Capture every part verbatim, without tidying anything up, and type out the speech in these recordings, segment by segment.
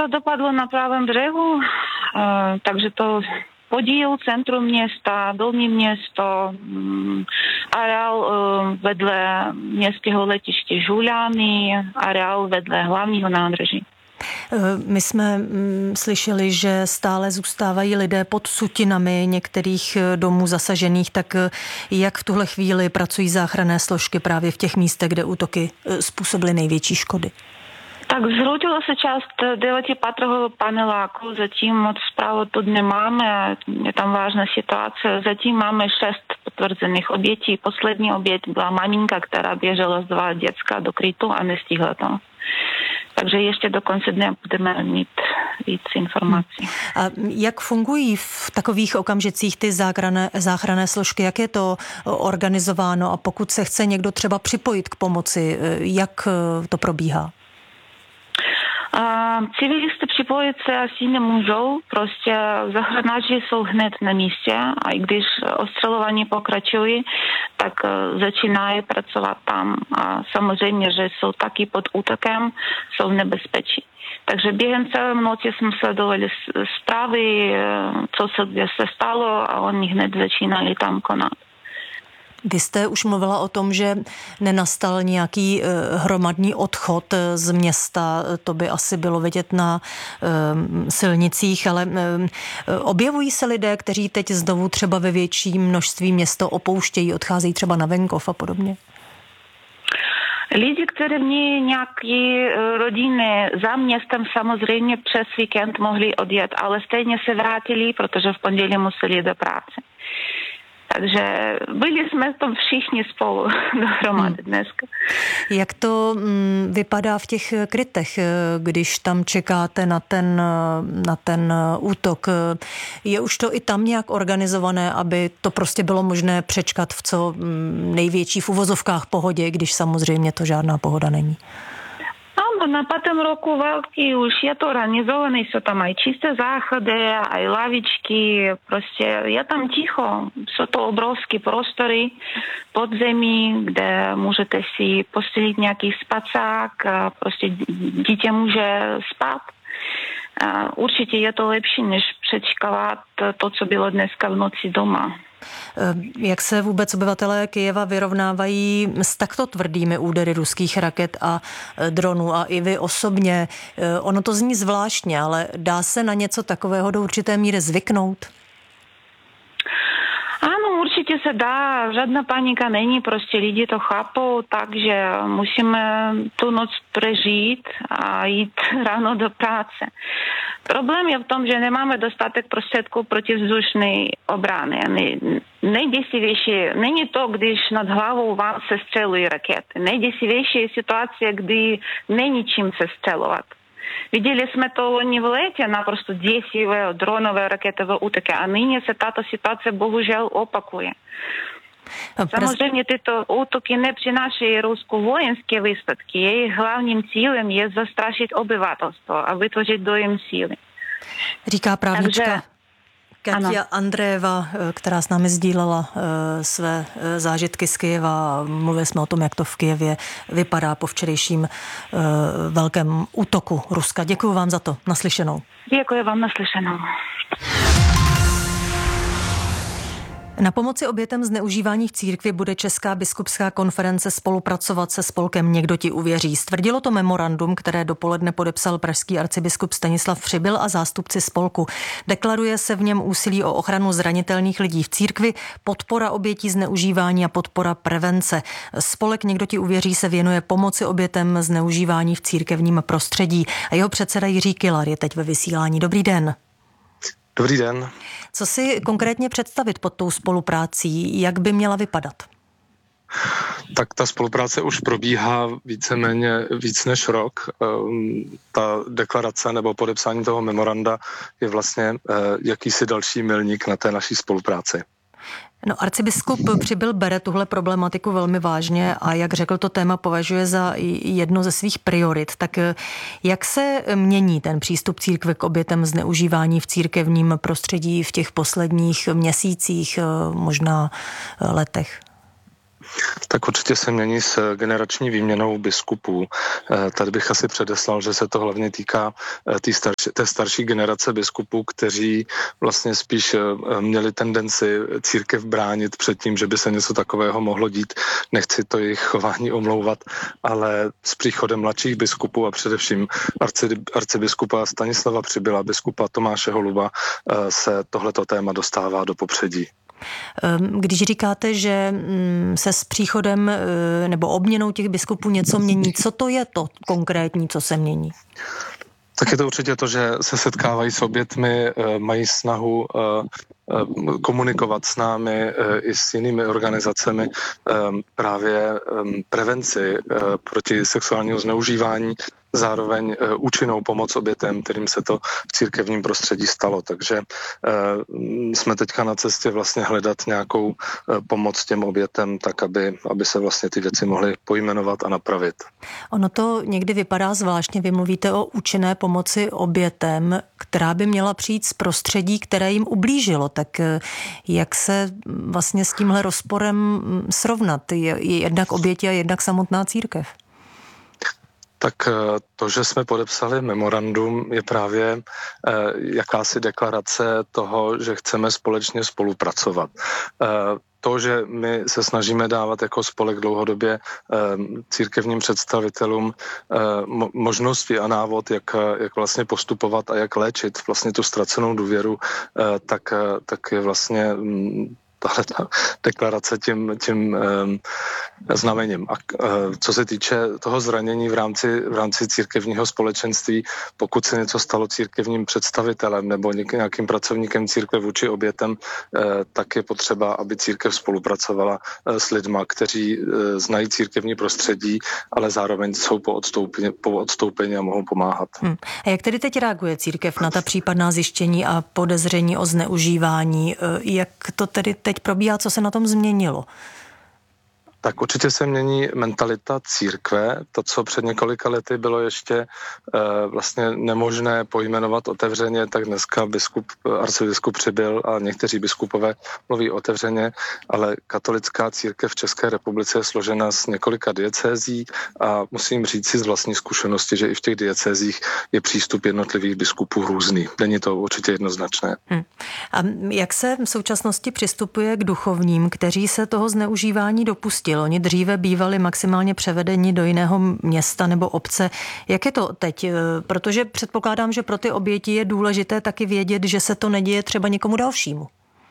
to dopadlo na pravém břehu, takže to podíl centrum města, dolní město, areál vedle městského letiště Žulány, areál vedle hlavního nádraží. My jsme slyšeli, že stále zůstávají lidé pod sutinami některých domů zasažených, tak jak v tuhle chvíli pracují záchranné složky právě v těch místech, kde útoky způsobily největší škody? Tak zhrutila se část devátipatrového paneláku, zatím moc zprávu tu nemáme, je tam vážná situace. Zatím máme šest potvrzených obětí. Poslední oběť byla maminka, která běžela z dva děcka do krytu a nestihla to. Takže ještě do konce dne budeme mít víc informací. A jak fungují v takových okamžicích ty záchranné, záchranné složky? Jak je to organizováno? A pokud se chce někdo třeba připojit k pomoci, jak to probíhá? A civilisty připojit se asi nemůžou, prostě záchranáři jsou hned na místě a i když ostřelování pokračují, tak začínají pracovat tam a samozřejmě, že jsou taky pod útokem, jsou v nebezpečí. Takže během celé noci jsme sledovali zprávy, co se kde se stalo a oni hned začínali tam konat. Vy jste už mluvila o tom, že nenastal nějaký hromadný odchod z města, to by asi bylo vidět na silnicích, ale objevují se lidé, kteří teď znovu třeba ve větším množství město opouštějí, odcházejí třeba na venkov a podobně? Lidi, kteří měli nějaké rodiny za městem, samozřejmě přes víkend mohli odjet, ale stejně se vrátili, protože v pondělí museli do práce. Takže byli jsme tam všichni spolu dohromady dneska. Jak to m, vypadá v těch krytech, když tam čekáte na ten, na ten útok? Je už to i tam nějak organizované, aby to prostě bylo možné přečkat v co největší v uvozovkách pohodě, když samozřejmě to žádná pohoda není? Áno, na pátém roku války už je to organizované, jsou tam aj čisté záchody, aj lavičky, prostě je tam ticho, jsou to obrovské prostory pod zemí, kde můžete si postavit nějaký spacák a prostě dítě může spát. A určitě je to lepší, než přečkávat to, co bylo dneska v noci doma. Jak se vůbec obyvatelé Kyjeva vyrovnávají s takto tvrdými údery ruských raket a dronů a i vy osobně? Ono to zní zvláštně, ale dá se na něco takového do určité míry zvyknout? Ano, určitě se dá, žádná panika není, prostě lidi to chápou, takže musíme tu noc přežít a jít ráno do práce. Problém je v tom, že nemáme dostatek prostředků protivzdušné obrany. Nejděsivější není to, když nad hlavou vám se střelují rakety. Nejděsivější je situace, kdy není čím se střelovat. Viděli jsme to loni v létě, naprosto děsivé dronové raketové útoky a nyní se tato situace bohužel opakuje. Samozřejmě tyto útoky nepřinášejí Rusku vojenské výsledky. Jejich hlavním cílem je zastrašit obyvatelstvo a vytvořit dojem síly. Říká právnička Takže, Katia ano. Andrejeva, která s námi sdílela své zážitky z Kyjeva. Mluvili jsme o tom, jak to v Kyjevě vypadá po včerejším velkém útoku Ruska. Děkuji vám za to. Naslyšenou. Děkuji vám, naslyšenou. Na pomoci obětem zneužívání v církvi bude Česká biskupská konference spolupracovat se spolkem Někdo ti uvěří. Stvrdilo to memorandum, které dopoledne podepsal pražský arcibiskup Stanislav Přibyl a zástupci spolku. Deklaruje se v něm úsilí o ochranu zranitelných lidí v církvi, podpora obětí zneužívání a podpora prevence. Spolek Někdo ti uvěří se věnuje pomoci obětem zneužívání v církevním prostředí. A jeho předseda Jiří Kylar je teď ve vysílání. Dobrý den. Dobrý den. Co si konkrétně představit pod tou spoluprácí? Jak by měla vypadat? Tak ta spolupráce už probíhá víceméně víc než rok. Ta deklarace nebo podepsání toho memoranda je vlastně jakýsi další milník na té naší spolupráci. No, arcibiskup Přibyl bere tuhle problematiku velmi vážně a jak řekl, to téma považuje za jedno ze svých priorit. Tak jak se mění ten přístup církve k obětem zneužívání v církevním prostředí v těch posledních měsících, možná letech? Tak určitě se mění s generační výměnou biskupů. Tady bych asi předeslal, že se to hlavně týká té starší, té starší generace biskupů, kteří vlastně spíš měli tendenci církev bránit před tím, že by se něco takového mohlo dít. Nechci to jejich chování omlouvat, ale s příchodem mladších biskupů a především arci, arcibiskupa Stanislava Přibyla, biskupa Tomáše Holuba se tohleto téma dostává do popředí. Když říkáte, že se s příchodem nebo obměnou těch biskupů něco mění, co to je to konkrétní, co se mění? Tak je to určitě to, že se setkávají s obětmi, mají snahu komunikovat s námi i s jinými organizacemi právě prevenci proti sexuálnímu zneužívání, zároveň účinnou pomoc obětem, kterým se to v církevním prostředí stalo. Takže jsme teďka na cestě vlastně hledat nějakou pomoc těm obětem, tak aby, aby se vlastně ty věci mohly pojmenovat a napravit. Ono to někdy vypadá zvláštně. Vy mluvíte o účinné pomoci obětem, která by měla přijít z prostředí, které jim ublížilo. Tak jak se vlastně s tímhle rozporem srovnat? Je jednak oběti a jednak samotná církev? Tak to, že jsme podepsali memorandum, je právě jakási deklarace toho, že chceme společně spolupracovat. To, že my se snažíme dávat jako spolek dlouhodobě církevním představitelům možnosti a návod, jak, jak vlastně postupovat a jak léčit vlastně tu ztracenou důvěru, tak, tak je vlastně tahle ta deklarace tím, tím um, znamením. A uh, co se týče toho zranění v rámci, v rámci církevního společenství, pokud se něco stalo církevním představitelem nebo nějakým pracovníkem církve vůči obětem, uh, tak je potřeba, aby církev spolupracovala uh, s lidma, kteří uh, znají církevní prostředí, ale zároveň jsou po odstoupení, po odstoupení a mohou pomáhat. Hmm. A jak tedy teď reaguje církev na ta případná zjištění a podezření o zneužívání? Jak to tedy teď probíhá, co se na tom změnilo? Tak určitě se mění mentalita církve. To, co před několika lety bylo ještě e, vlastně nemožné pojmenovat otevřeně, tak dneska biskup, arcibiskup Přibyl a někteří biskupové mluví otevřeně, ale katolická církev v České republice je složena z několika diecézí a musím říct si z vlastní zkušenosti, že i v těch diecézích je přístup jednotlivých biskupů různý. Není to určitě jednoznačné. Hmm. A jak se v současnosti přistupuje k duchovním, kteří se toho zneužívání dopustili? Oni dříve bývali maximálně převedeni do jiného města nebo obce. Jak je to teď? Protože předpokládám, že pro ty oběti je důležité taky vědět, že se to neděje třeba někomu dalšímu.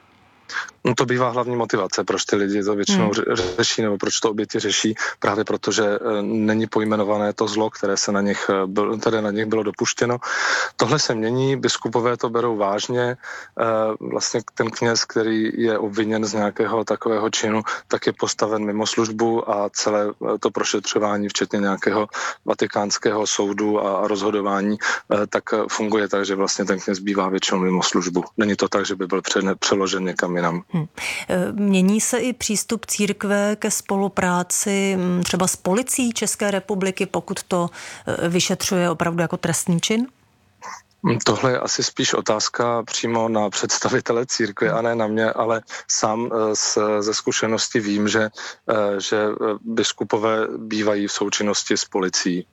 No to bývá hlavní motivace, proč ty lidi to většinou hmm. řeší, nebo proč to oběti řeší, právě protože není pojmenované to zlo, které se na nich, které na nich bylo dopuštěno. Tohle se mění, biskupové to berou vážně, vlastně ten kněz, který je obviněn z nějakého takového činu, tak je postaven mimo službu a celé to prošetřování, včetně nějakého vatikánského soudu a rozhodování, tak funguje tak, že vlastně ten kněz bývá většinou mimo službu. Není to tak, že by byl přeložen někam jinam. Hmm. Mění se i přístup církve ke spolupráci třeba s policií České republiky, pokud to vyšetřuje opravdu jako trestný čin? Tohle je asi spíš otázka přímo na představitele církve a ne na mě, ale sám z, ze zkušenosti vím, že, že biskupové bývají v součinnosti s policií.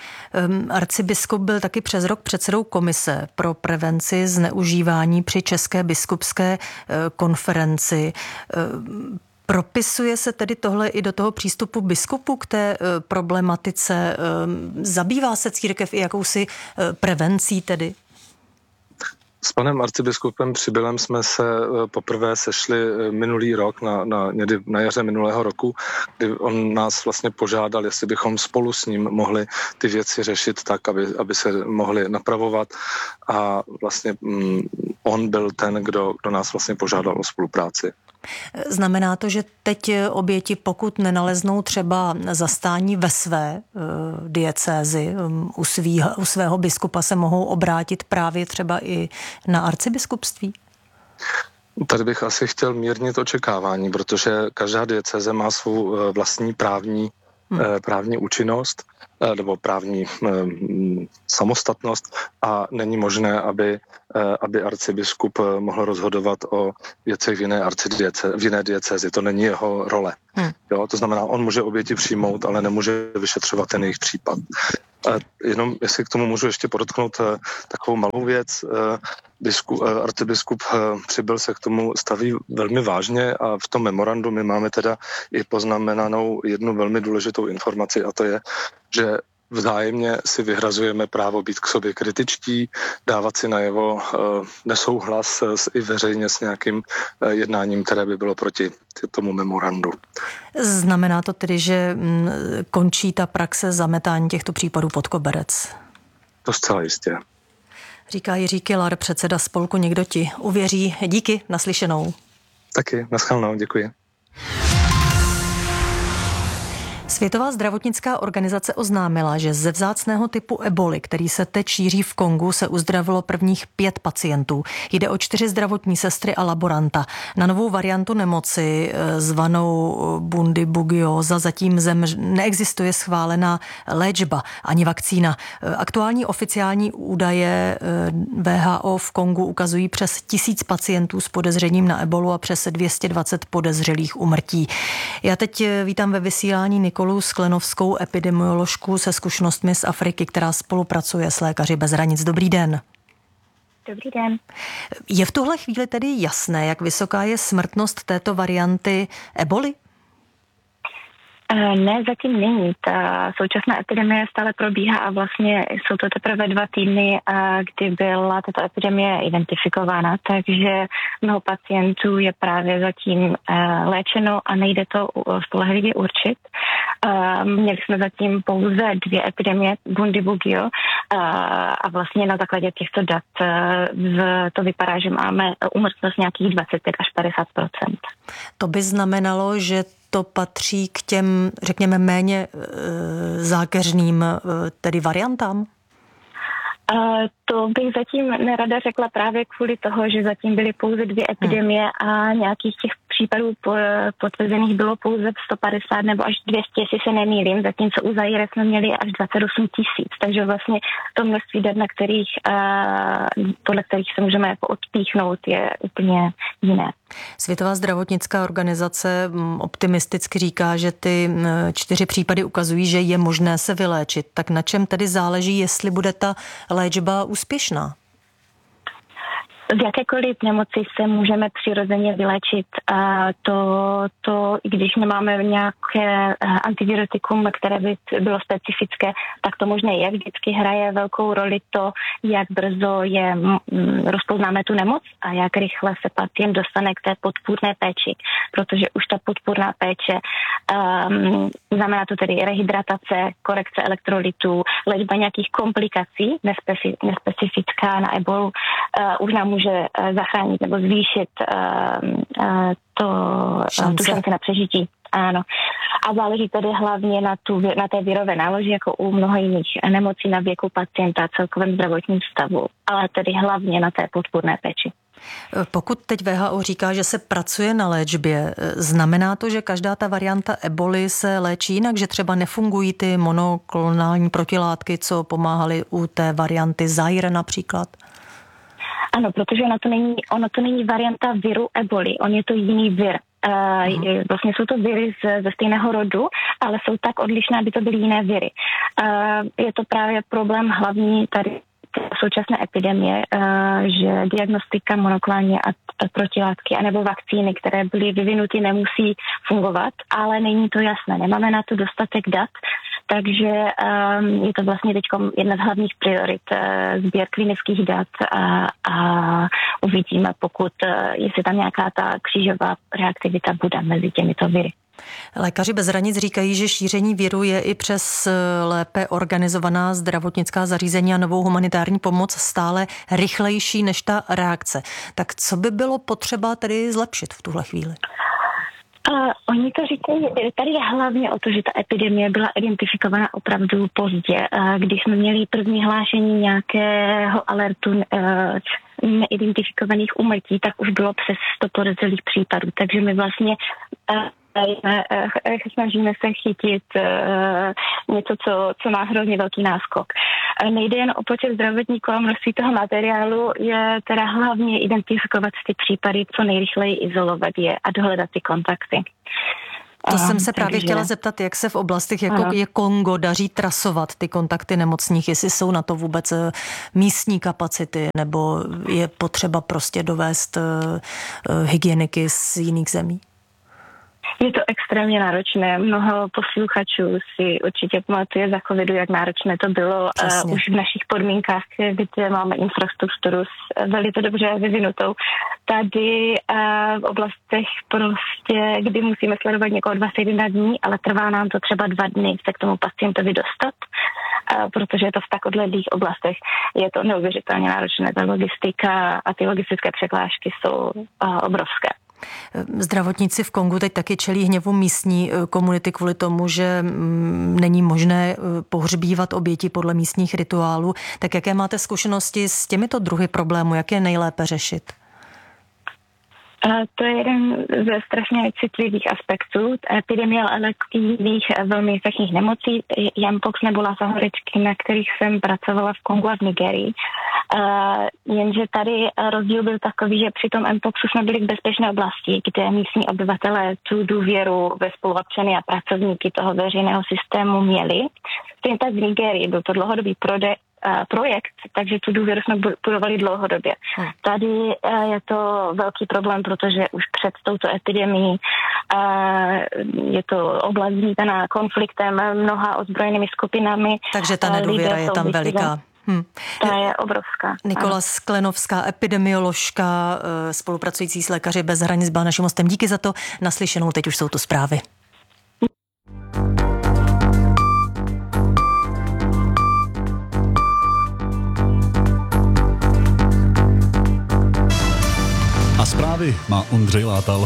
Arcibiskup byl taky přes rok předsedou komise pro prevenci zneužívání při České biskupské konferenci. Propisuje se tedy tohle i do toho přístupu biskupu k té problematice? Zabývá se církev i jakousi prevencí tedy? S panem arcibiskupem Přibylem jsme se poprvé sešli minulý rok, na, na, někdy na jaře minulého roku, kdy on nás vlastně požádal, jestli bychom spolu s ním mohli ty věci řešit tak, aby, aby se mohli napravovat a vlastně mm, on byl ten, kdo, kdo nás vlastně požádal o spolupráci. Znamená to, že teď oběti, pokud nenaleznou třeba zastání ve své uh, diecézi, um, u, svý, u svého biskupa se mohou obrátit právě třeba i na arcibiskupství? Tady bych asi chtěl mírnit očekávání, protože každá diecéze má svou vlastní právní, hmm. právní účinnost nebo právní samostatnost a není možné, aby, aby arcibiskup mohl rozhodovat o věcech v jiné, arcidiece, v jiné diecézi. To není jeho role. Hmm. Jo, to znamená, on může oběti přijmout, ale nemůže vyšetřovat ten jejich případ. A jenom, jestli k tomu můžu ještě podotknout takovou malou věc, Biskup, arcibiskup Přibyl se k tomu staví velmi vážně a v tom memorandu my máme teda i poznamenanou jednu velmi důležitou informaci a to je, že vzájemně si vyhrazujeme právo být k sobě kritičtí, dávat si najevo nesouhlas i veřejně s nějakým jednáním, které by bylo proti tomu memorandu. Znamená to tedy, že končí ta praxe zametání těchto případů pod koberec? To zcela jistě. Říká Jiří Kilar, předseda spolku Někdo ti uvěří. Díky, naslyšenou. Taky, naschledanou, děkuji. Světová zdravotnická organizace oznámila, že ze vzácného typu eboli, který se teď šíří v Kongu, se uzdravilo prvních pět pacientů. Jde o čtyři zdravotní sestry a laboranta. Na novou variantu nemoci, zvanou bundibugioza, zatím zem neexistuje schválená léčba ani vakcína. Aktuální oficiální údaje W H O v Kongu ukazují přes tisíc pacientů s podezřením na ebolu a přes dvě stě dvacet podezřelých úmrtí. Já teď vítám ve vysílání Nikolu Sklenovskou, epidemioložku se zkušenostmi z Afriky, která spolupracuje s Lékaři bez hranic. Dobrý den. Dobrý den. Je v tuhle chvíli tedy jasné, jak vysoká je smrtnost této varianty eboli? Ne, zatím není. Ta současná epidemie stále probíhá a vlastně jsou to teprve dva týdny, kdy byla tato epidemie identifikována, takže mnoho pacientů je právě zatím léčeno a nejde to spolehlivě určit. Měli jsme zatím pouze dvě epidemie bundibugyo a vlastně na základě těchto dat to vypadá, že máme úmrtnost nějakých dvacet pět až padesát procent. To by znamenalo, že to patří k těm, řekněme, méně e, zákeřným e, tedy variantám? Uh, to bych zatím nerada řekla právě kvůli toho, že zatím byly pouze dvě epidemie a nějakých těch případů potvrzených bylo pouze sto padesát nebo až dvě stě, jestli se nemýlím, zatímco u Zaire jsme měli až dvacet osm tisíc, takže vlastně to množství dat, na kterých, uh, podle kterých se můžeme jako odpíchnout, je úplně jiné. Světová zdravotnická organizace optimisticky říká, že ty čtyři případy ukazují, že je možné se vyléčit. Tak na čem tedy záleží, jestli bude ta léčba úspěšná? V jakékoliv nemoci se můžeme přirozeně vyléčit. A to, to, i když nemáme nějaké antivirotikum, které by bylo specifické, tak to možné je. Vždycky hraje velkou roli to, jak brzo je rozpoznáme tu nemoc a jak rychle se pacient dostane k té podpůrné péči, protože už ta podpůrná péče um, znamená to tedy rehydratace, korekce elektrolytů, léčba nějakých komplikací, nespeci, nespecifická na ebolu, uh, už nám může zachránit nebo zvýšit uh, uh, to, uh, tu šanci na přežití. Ano. A záleží tedy hlavně na, tu, na té virové náloži, jako u mnoha jiných nemocí na věku pacienta, celkovém zdravotním stavu, ale tedy hlavně na té podpůrné péči. Pokud teď W H O říká, že se pracuje na léčbě, znamená to, že každá ta varianta eboli se léčí jinak, že třeba nefungují ty monoklonální protilátky, co pomáhaly u té varianty Zaire například? Ano, protože ono to není, ono to není varianta viru eboli, on je to jiný vir. Uh, vlastně jsou to viry z, ze stejného rodu, ale jsou tak odlišné, aby to byly jiné viry. Uh, je to právě problém hlavní tady současné epidemie, uh, že diagnostika monoklonální a protilátky anebo vakcíny, které byly vyvinuty, nemusí fungovat, ale není to jasné. Nemáme na to dostatek dat, takže um, je to vlastně teď jedna z hlavních priorit, uh, sběr klinických dat a, a uvidíme, pokud, uh, jestli tam nějaká ta křížová reaktivita bude mezi těmito viry. Lékaři bez hranic říkají, že šíření viru je i přes lépe organizovaná zdravotnická zařízení a novou humanitární pomoc stále rychlejší než ta reakce. Tak co by bylo potřeba tedy zlepšit v tuhle chvíli? Uh, oni to říkají, tady je hlavně o to, že ta epidemie byla identifikovaná opravdu pozdě. Uh, když jsme měli první hlášení nějakého alertu uh, neidentifikovaných úmrtí, tak už bylo přes sto podezřelých případů. Takže my vlastně uh, snažíme se chytit něco, co, co má hrozně velký náskok. Nejde jen o počet zdravotníků a množství toho materiálu, je teda hlavně identifikovat ty případy, co nejrychleji izolovat je a dohledat ty kontakty. To jsem se um, právě takže... chtěla zeptat, jak se v oblastech, jako ano. je Kongo, daří trasovat ty kontakty nemocných, jestli jsou na to vůbec místní kapacity, nebo je potřeba prostě dovést hygieniky z jiných zemí? Je to extrémně náročné. Mnoho posluchačů si určitě pamatuje za covidu, jak náročné to bylo uh, už v našich podmínkách, kde máme infrastrukturu velice dobře vyvinutou. Tady uh, v oblastech prostě, kdy musíme sledovat někoho dvacet jedna dní, ale trvá nám to třeba dva dny se k tomu pacientovi dostat, uh, protože je to v tak odlehlých oblastech. Je to neuvěřitelně náročné. Ta logistika a ty logistické překlážky jsou uh, obrovské. Zdravotníci v Kongu teď taky čelí hněvu místní komunity kvůli tomu, že není možné pohřbívat oběti podle místních rituálů. Tak jaké máte zkušenosti s těmito druhy problémů? Jak je nejlépe řešit? To je jeden ze strašně citlivých aspektů epidemie jiných velmi infekčních nemocí, mpox nebo lasa horečky, na kterých jsem pracovala v Kongu a v Nigerii. Uh, jenže tady rozdíl byl takový, že při tom mpoxu jsme byli v bezpečné oblasti, kde místní obyvatelé tu důvěru ve spoluobčany a pracovníky toho veřejného systému měli. Stejně tak v Nigerii byl to dlouhodobý prode, uh, projekt, takže tu důvěru jsme budovali dlouhodobě. Hmm. Tady uh, je to velký problém, protože už před touto epidemií uh, je to oblast zmítaná konfliktem mnoha ozbrojenými skupinami. Takže ta nedůvěra je tam veliká. Hmm. Ta je obrovská. Nikola ano. Sklenovská, epidemioložka, spolupracující s Lékaři bez hranic, byla naším hostem. Díky za to. Naslyšenou, teď už jsou to zprávy. A zprávy má Ondřej Látal.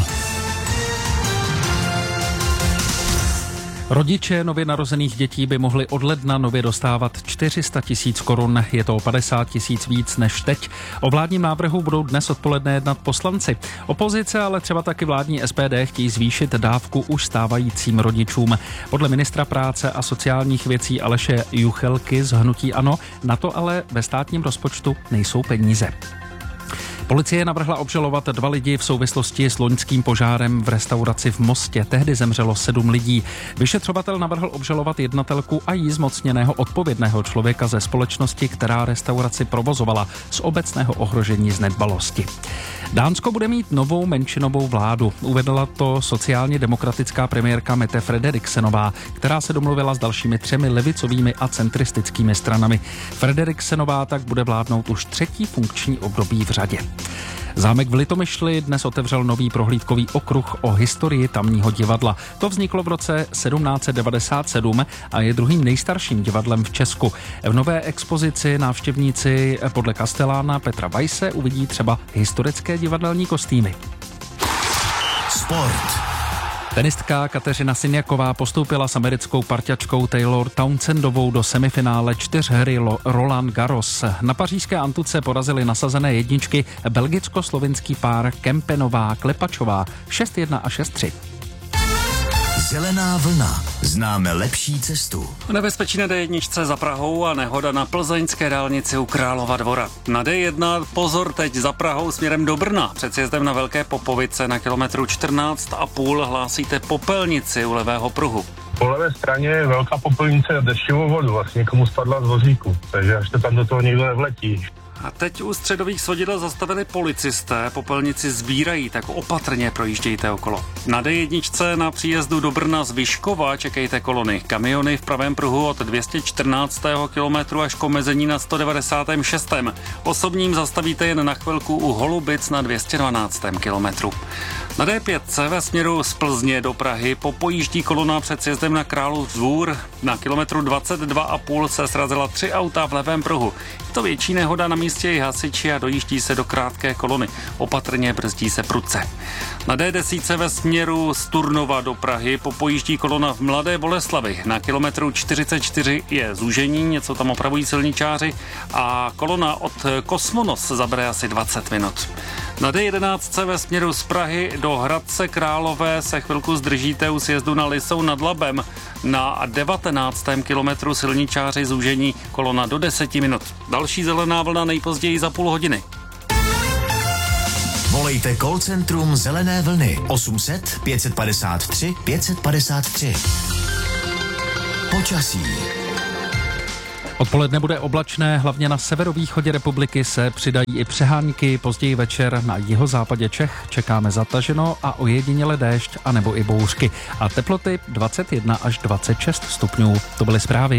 Rodiče nově narozených dětí by mohli od ledna nově dostávat čtyři sta tisíc korun. Je to o padesát tisíc víc než teď. O vládním návrhu budou dnes odpoledne jednat poslanci. Opozice, ale třeba taky vládní S P D chtějí zvýšit dávku už stávajícím rodičům. Podle ministra práce a sociálních věcí Aleše Juchelky z hnutí ANO na to ale ve státním rozpočtu nejsou peníze. Policie navrhla obžalovat dva lidi v souvislosti s loňským požárem v restauraci v Mostě. Tehdy zemřelo sedm lidí. Vyšetřovatel navrhl obžalovat jednatelku a jí zmocněného odpovědného člověka ze společnosti, která restauraci provozovala, z obecného ohrožení z nedbalosti. Dánsko bude mít novou menšinovou vládu. Uvedla to sociálně demokratická premiérka Mette Frederiksenová, která se domluvila s dalšími třemi levicovými a centristickými stranami. Frederiksenová tak bude vládnout už třetí funkční období v řadě. Zámek v Litomyšli dnes otevřel nový prohlídkový okruh o historii tamního divadla. To vzniklo v roce sedmnáct set devadesát sedm a je druhým nejstarším divadlem v Česku. V nové expozici návštěvníci podle kastelána Petra Weisse uvidí třeba historické divadelní kostýmy. Sport. Tenistka Kateřina Sinjaková postoupila s americkou parťačkou Taylor Townsendovou do semifinále čtyřhry Roland Garros. Na pařížské antuce porazili nasazené jedničky belgicko-slovinský pár Kempenová Klepačová šest jedna a šest tři. Zelená vlna. Známe lepší cestu. Nebezpečí na D jedna za Prahou a nehoda na plzeňské dálnici u Králova Dvora. Na D jedna pozor teď za Prahou směrem do Brna. Před sjezdem na Velké Popovice na kilometru čtrnáct a půl hlásíte popelnici u levého pruhu. Po levé straně je velká popelnice na dešťovou vodu, vlastně někomu spadla z vozíku, takže až to tam do toho někdo nevletí. A teď u středových svodidel zastavili policisté, popelnici sbírají, tak opatrně projíždějte okolo. Na D jedna na příjezdu do Brna z Vyškova čekejte kolony. Kamiony v pravém pruhu od dvě stě čtrnáctého kilometru až k omezení na sto devadesátém šestém Osobním zastavíte jen na chvilku u Holubic na dvě stě dvanáctém kilometru. Na D pět ve směru z Plzně do Prahy popojíždí kolona před sjezdem na Králův Dvůr. Na kilometru dvacet dva a půl se srazila tři auta v levém pruhu. Je to větší nehoda, na místě i hasiči a dojíždí se do krátké kolony. Opatrně brzdí se prudce. Na D deset ve směru z Turnova do Prahy popojíždí kolona v Mladé Boleslavi. Na kilometru čtyřicet čtyři je zúžení, něco tam opravují silničáři a kolona od Kosmonos zabere asi dvacet minut. Na D jedenáct ve směru z Prahy do Hradce Králové se chvilku zdržíte u sjezdu na Lisou nad Labem. Na devatenáctém kilometru silničáři zúžení kolona do deseti minut. Další zelená vlna nejpozději za půl hodiny. Volejte call centrum Zelené vlny osm set pět padesát tři pět padesát tři. Počasí. Odpoledne bude oblačné, hlavně na severovýchodě republiky se přidají i přehánky, později večer na jihozápadě Čech čekáme zataženo a ojediněle déšť anebo i bouřky. A teploty dvacet jedna až dvacet šest stupňů. To byly zprávy.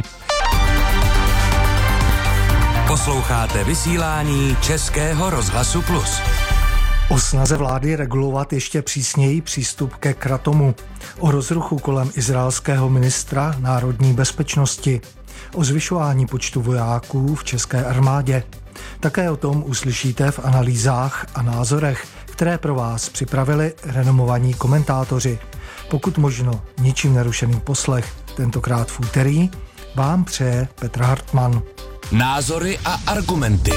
Posloucháte vysílání Českého rozhlasu Plus. O snaze vlády regulovat ještě přísněji přístup ke kratomu. O rozruchu kolem izraelského ministra národní bezpečnosti. O zvyšování počtu vojáků v české armádě. Také o tom uslyšíte v analýzách a názorech, které pro vás připravili renomovaní komentátoři. Pokud možno ničím nerušený poslech, tentokrát v úterý, vám přeje Petr Hartmann. Názory a argumenty.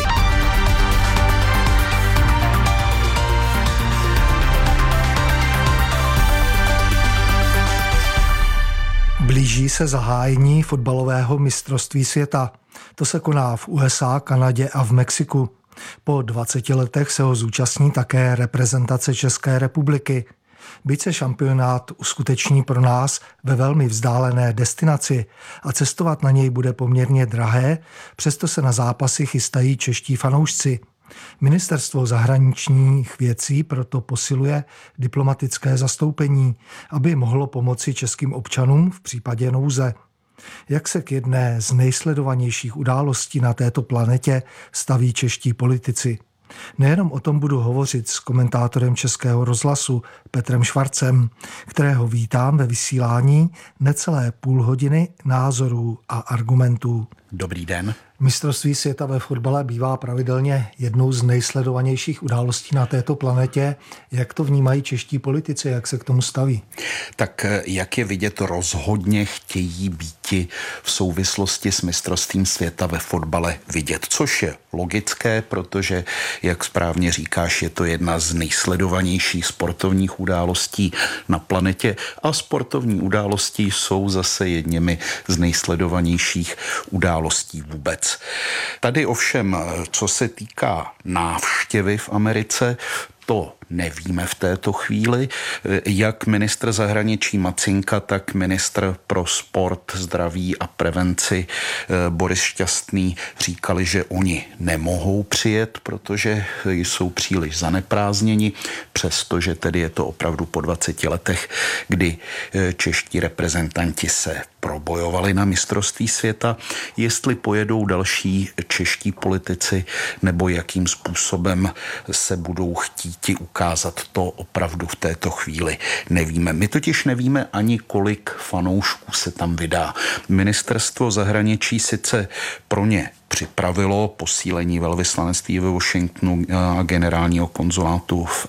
Blíží se zahájení fotbalového mistrovství světa. To se koná v U S A, Kanadě a v Mexiku. Po dvaceti letech se ho zúčastní také reprezentace České republiky. Byť se šampionát uskuteční pro nás ve velmi vzdálené destinaci a cestovat na něj bude poměrně drahé, přesto se na zápasy chystají čeští fanoušci. Ministerstvo zahraničních věcí proto posiluje diplomatické zastoupení, aby mohlo pomoci českým občanům v případě nouze. Jak se k jedné z nejsledovanějších událostí na této planetě staví čeští politici? Nejenom o tom budu hovořit s komentátorem Českého rozhlasu Petrem Švarcem, kterého vítám ve vysílání necelé půl hodiny názorů a argumentů. Dobrý den. Mistrovství světa ve fotbale bývá pravidelně jednou z nejsledovanějších událostí na této planetě. Jak to vnímají čeští politici, jak se k tomu staví? Tak jak je vidět, rozhodně chtějí býti v souvislosti s mistrovstvím světa ve fotbale vidět, což je logické, protože, jak správně říkáš, je to jedna z nejsledovanějších sportovních událostí na planetě a sportovní události jsou zase jedněmi z nejsledovanějších událostí vůbec. Tady ovšem, co se týká návštěvy v Americe, to nevíme v této chvíli. Jak ministr zahraničí Macinka, tak ministr pro sport, zdraví a prevenci Boris Šťastný říkali, že oni nemohou přijet, protože jsou příliš zaneprázdněni, přestože tedy je to opravdu po dvaceti letech, kdy čeští reprezentanti se probojovali na mistrovství světa. Jestli pojedou další čeští politici nebo jakým způsobem se budou chtít ukázat, to opravdu v této chvíli nevíme. My totiž nevíme ani, kolik fanoušků se tam vydá. Ministerstvo zahraničí sice pro ně připravilo posílení velvyslanectví ve Washingtonu a generálního konzulátu v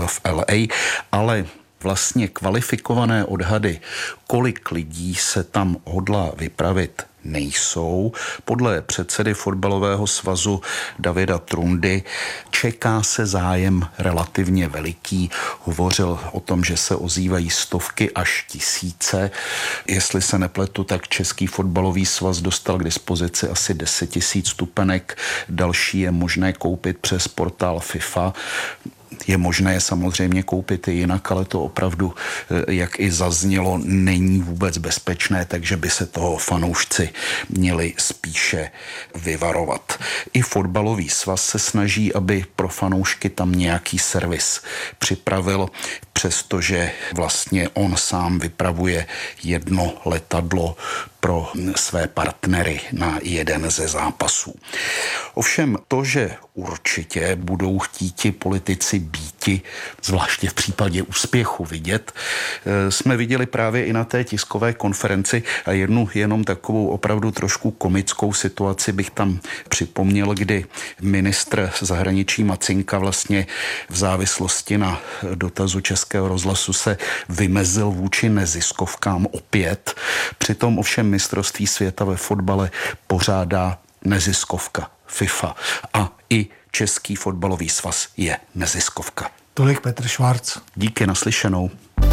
L A, ale vlastně kvalifikované odhady, kolik lidí se tam hodlá vypravit, nejsou. Podle předsedy fotbalového svazu Davida Trundy čeká se zájem relativně veliký. Hovořil o tom, že se ozývají stovky až tisíce. Jestli se nepletu, tak Český fotbalový svaz dostal k dispozici asi deset tisíc stupenek. Další je možné koupit přes portál FIFA. Je možné je samozřejmě koupit i jinak, ale to opravdu, jak i zaznělo, není vůbec bezpečné, takže by se toho fanoušci měli spíše vyvarovat. I fotbalový svaz se snaží, aby pro fanoušky tam nějaký servis připravil, přestože vlastně on sám vypravuje jedno letadlo pro své partnery na jeden ze zápasů. Ovšem to, že určitě budou chtíti politici býti, zvláště v případě úspěchu vidět, jsme viděli právě i na té tiskové konferenci a jednu jenom takovou opravdu trošku komickou situaci bych tam připomněl, kdy ministr zahraničí Macinka vlastně v závislosti na dotazu Českého rozhlasu se vymezil vůči neziskovkám opět. Přitom ovšem mistrovství světa ve fotbale pořádá neziskovka FIFA a i Český fotbalový svaz je neziskovka. Tolik Petr Švarc. Díky, naslyšenou.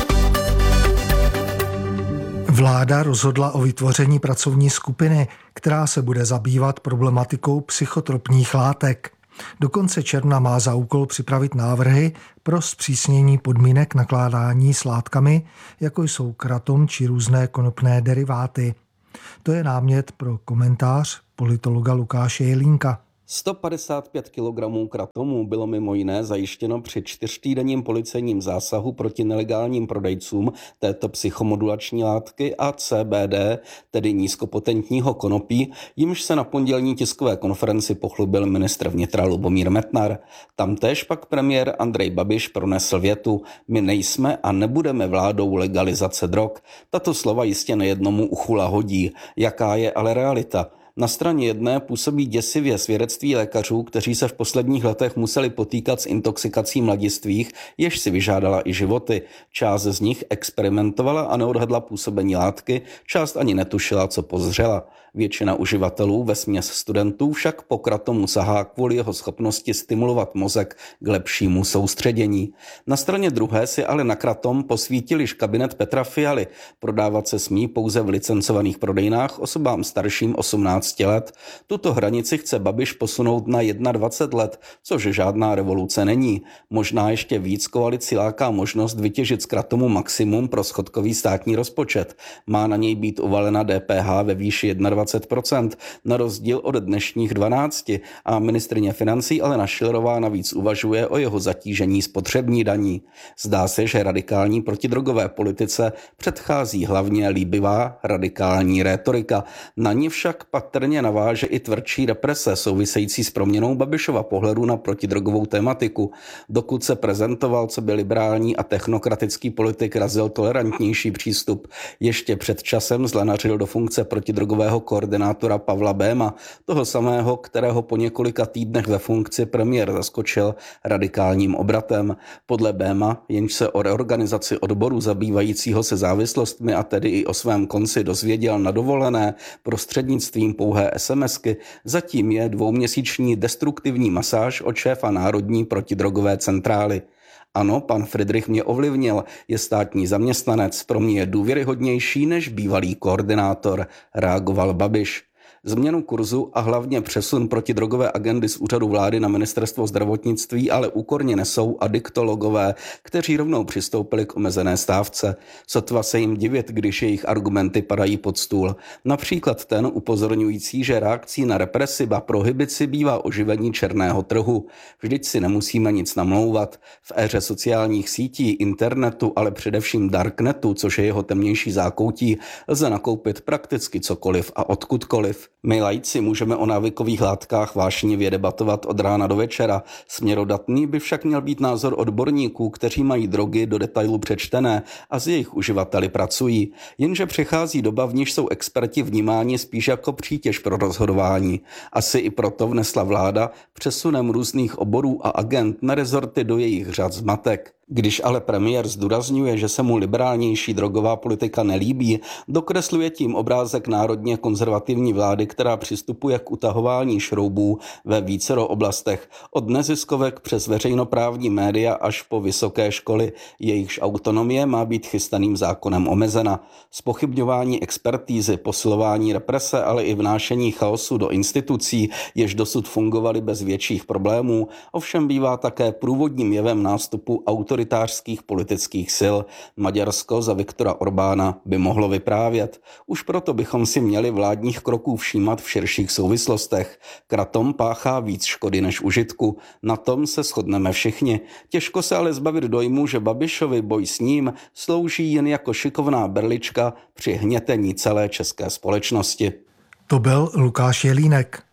Vláda rozhodla o vytvoření pracovní skupiny, která se bude zabývat problematikou psychotropních látek. Do konce června má za úkol připravit návrhy pro zpřísnění podmínek nakládání s látkami, jako jsou kratom či různé konopné deriváty. To je námět pro komentář politologa Lukáše Jelínka. sto padesát pět kilogramů kratomu bylo mimo jiné zajištěno při čtyřtýdenním policejním zásahu proti nelegálním prodejcům této psychomodulační látky a C B D, tedy nízkopotentního konopí, jimž se na pondělní tiskové konferenci pochlubil ministr vnitra Lubomír Metnar. Tamtéž pak premiér Andrej Babiš pronesl větu: my nejsme a nebudeme vládou legalizace drog. Tato slova jistě nejednomu uchu lahodí. Jaká je ale realita? Na straně jedné působí děsivě svědectví lékařů, kteří se v posledních letech museli potýkat s intoxikací mladistvých, jež si vyžádala i životy. Část z nich experimentovala a neodhadla působení látky, část ani netušila, co pozřela. Většina uživatelů, vesměs studentů, však po kratomu sahá kvůli jeho schopnosti stimulovat mozek k lepšímu soustředění. Na straně druhé si ale na kratom posvítil již kabinet Petra Fialy. Prodávat se smí pouze v licencovaných prodejnách osobám starším osmnácti let. Tuto hranici chce Babiš posunout na dvacet jedna let, což žádná revoluce není. Možná ještě víc koalici láká možnost vytěžit z kratomu maximum pro schodkový státní rozpočet. Má na něj být uvalena D P H ve výši dvacet jedna procent, na rozdíl od dnešních dvanácti, a ministryně financí Alena Schillerová navíc uvažuje o jeho zatížení spotřební daní. Zdá se, že radikální protidrogové politice předchází hlavně líbivá radikální rétorika. Na ní však patrně naváže i tvrdší represe související s proměnou Babišova pohledu na protidrogovou tematiku. Dokud se prezentoval coby liberální a technokratický politik, razil tolerantnější přístup. Ještě před časem zlanařil do funkce protidrogového koordinátora Pavla Béma, toho samého, kterého po několika týdnech ve funkci premiér zaskočil radikálním obratem. Podle Béma, jenž se o reorganizaci odboru zabývajícího se závislostmi a tedy i o svém konci dozvěděl na dovolené prostřednictvím pouhé SMSky, zatím je dvouměsíční destruktivní masáž od šéfa Národní protidrogové centrály. Ano, pan Friedrich mě ovlivnil, je státní zaměstnanec, pro mě je důvěryhodnější než bývalý koordinátor, reagoval Babiš. Změnu kurzu a hlavně přesun protidrogové agendy z úřadu vlády na ministerstvo zdravotnictví ale úkorně nesou adiktologové, kteří rovnou přistoupili k omezené stávce. Sotva se jim divit, když jejich argumenty padají pod stůl. Například ten upozorňující, že reakcí na represi a prohibici bývá oživení černého trhu. Vždyť si nemusíme nic namlouvat. V éře sociálních sítí, internetu, ale především darknetu, což je jeho temnější zákoutí, lze nakoupit prakticky cokoliv a odkudkoliv. My laici můžeme o návykových látkách vášnivě debatovat od rána do večera. Směrodatný by však měl být názor odborníků, kteří mají drogy do detailu přečtené a s jejich uživateli pracují. Jenže přichází doba, v níž jsou experti vnímáni spíš jako přítěž pro rozhodování. Asi i proto vnesla vláda přesunem různých oborů a agent na rezorty do jejich řad zmatek. Když ale premiér zdůrazňuje, že se mu liberálnější drogová politika nelíbí, dokresluje tím obrázek národně konzervativní vlády, která přistupuje k utahování šroubů ve vícero oblastech, od neziskovek přes veřejnoprávní média až po vysoké školy, jejichž autonomie má být chystaným zákonem omezena. Zpochybňování expertízy, posilování represe, ale i vnášení chaosu do institucí, jež dosud fungovaly bez větších problémů, ovšem bývá také průvodním jevem nástupu autoritářských politických sil. Maďarsko za Viktora Orbána by mohlo vyprávět. Už proto bychom si měli vládních kroků všímat v širších souvislostech. Kratom páchá víc škody než užitku. Na tom se shodneme všichni. Těžko se ale zbavit dojmu, že Babišovi boj s ním slouží jen jako šikovná berlička při hnětení celé české společnosti. To byl Lukáš Jelínek.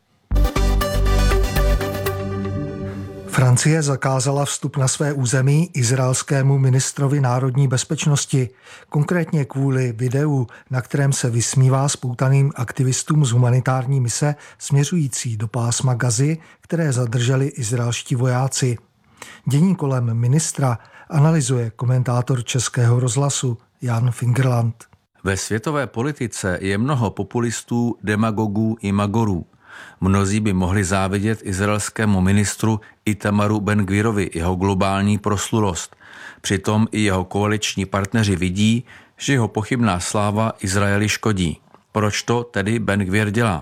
Francie zakázala vstup na své území izraelskému ministrovi národní bezpečnosti, konkrétně kvůli videu, na kterém se vysmívá spoutaným aktivistům z humanitární mise směřující do pásma Gazy, které zadrželi izraelští vojáci. Dění kolem ministra analyzuje komentátor Českého rozhlasu Jan Fingerland. Ve světové politice je mnoho populistů, demagogů i magorů. Mnozí by mohli závidět izraelskému ministru Itamaru Ben-Gvirovi jeho globální proslulost. Přitom i jeho koaliční partneři vidí, že jeho pochybná sláva Izraeli škodí. Proč to tedy Ben-Gvir dělá?